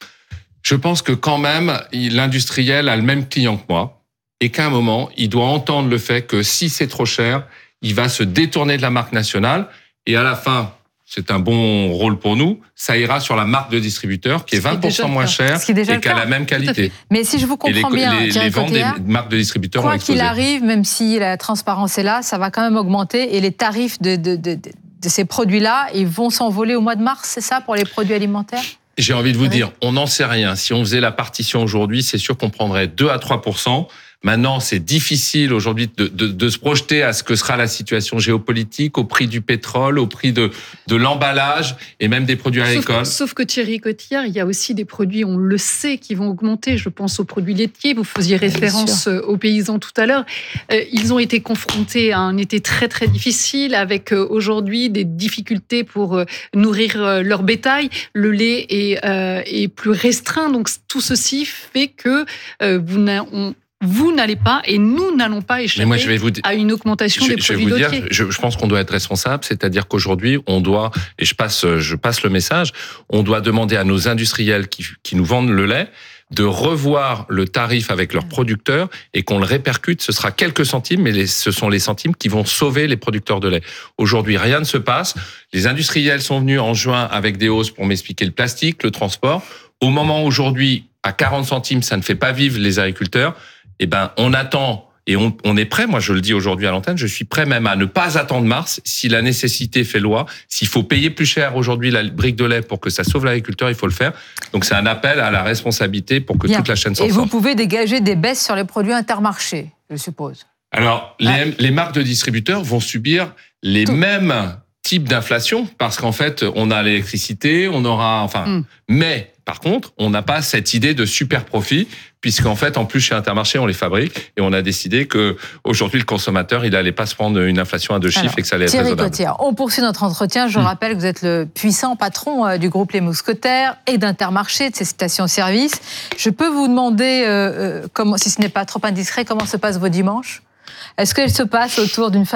Je pense que quand même, l'industriel a le même client que moi et qu'à un moment, il doit entendre le fait que si c'est trop cher, il va se détourner de la marque nationale et à la fin, c'est un bon rôle pour nous, ça ira sur la marque de distributeur qui est vingt pour cent moins chère et qui a la même qualité. Mais si je vous comprends les, bien, les, les ventes des marques de distributeurs quoi ont explosé. Qu'il arrive, même si la transparence est là, ça va quand même augmenter et les tarifs de, de, de, de ces produits-là, ils vont s'envoler au mois de mars, c'est ça, pour les produits alimentaires ? J'ai envie de vous oui. dire, on n'en sait rien. Si on faisait la partition aujourd'hui, c'est sûr qu'on prendrait deux à trois pour cent. Maintenant, c'est difficile aujourd'hui de, de, de se projeter à ce que sera la situation géopolitique, au prix du pétrole, au prix de, de l'emballage et même des produits agricoles. Sauf, sauf que Thierry Cotillard, il y a aussi des produits, on le sait, qui vont augmenter. Je pense aux produits laitiers. Vous faisiez référence aux paysans tout à l'heure. Ils ont été confrontés à un été très très difficile, avec aujourd'hui des difficultés pour nourrir leur bétail. Le lait est, euh, est plus restreint. Donc tout ceci fait que euh, vous n'avez Vous n'allez pas et nous n'allons pas échapper moi, je vais vous dire, à une augmentation je, des produits je vais vous laitiers. Dire, je, je pense qu'on doit être responsable, c'est-à-dire qu'aujourd'hui, on doit, et je passe, je passe le message, on doit demander à nos industriels qui, qui nous vendent le lait de revoir le tarif avec leurs producteurs et qu'on le répercute. Ce sera quelques centimes, mais les, ce sont les centimes qui vont sauver les producteurs de lait. Aujourd'hui, rien ne se passe. Les industriels sont venus en juin avec des hausses pour m'expliquer le plastique, le transport. Au moment aujourd'hui, à quarante centimes, ça ne fait pas vivre les agriculteurs. Eh ben, on attend et on, on est prêt. Moi, je le dis aujourd'hui à l'antenne, je suis prêt même à ne pas attendre mars. Si la nécessité fait loi, s'il faut payer plus cher aujourd'hui la brique de lait pour que ça sauve l'agriculteur, il faut le faire. Donc, c'est un appel à la responsabilité pour que Bien. toute la chaîne s'en sorte. Et vous pouvez dégager des baisses sur les produits Intermarché, je suppose. Alors, ah. les, les marques de distributeurs vont subir les Tout. mêmes types d'inflation parce qu'en fait, on a l'électricité, on aura, enfin, mm. mais par contre, on n'a pas cette idée de super profit, puisqu'en fait, en plus, chez Intermarché, on les fabrique, et on a décidé que aujourd'hui, le consommateur, il n'allait pas se prendre une inflation à deux chiffres. Alors, et que ça allait être Thierry raisonnable. Cotillard, on poursuit notre entretien. Je mmh. rappelle que vous êtes le puissant patron du groupe Les Mousquetaires et d'Intermarché, de ces stations-service. Je peux vous demander, euh, comment, si ce n'est pas trop indiscret, comment se passent vos dimanches ? Est-ce qu'elles se passent autour d'une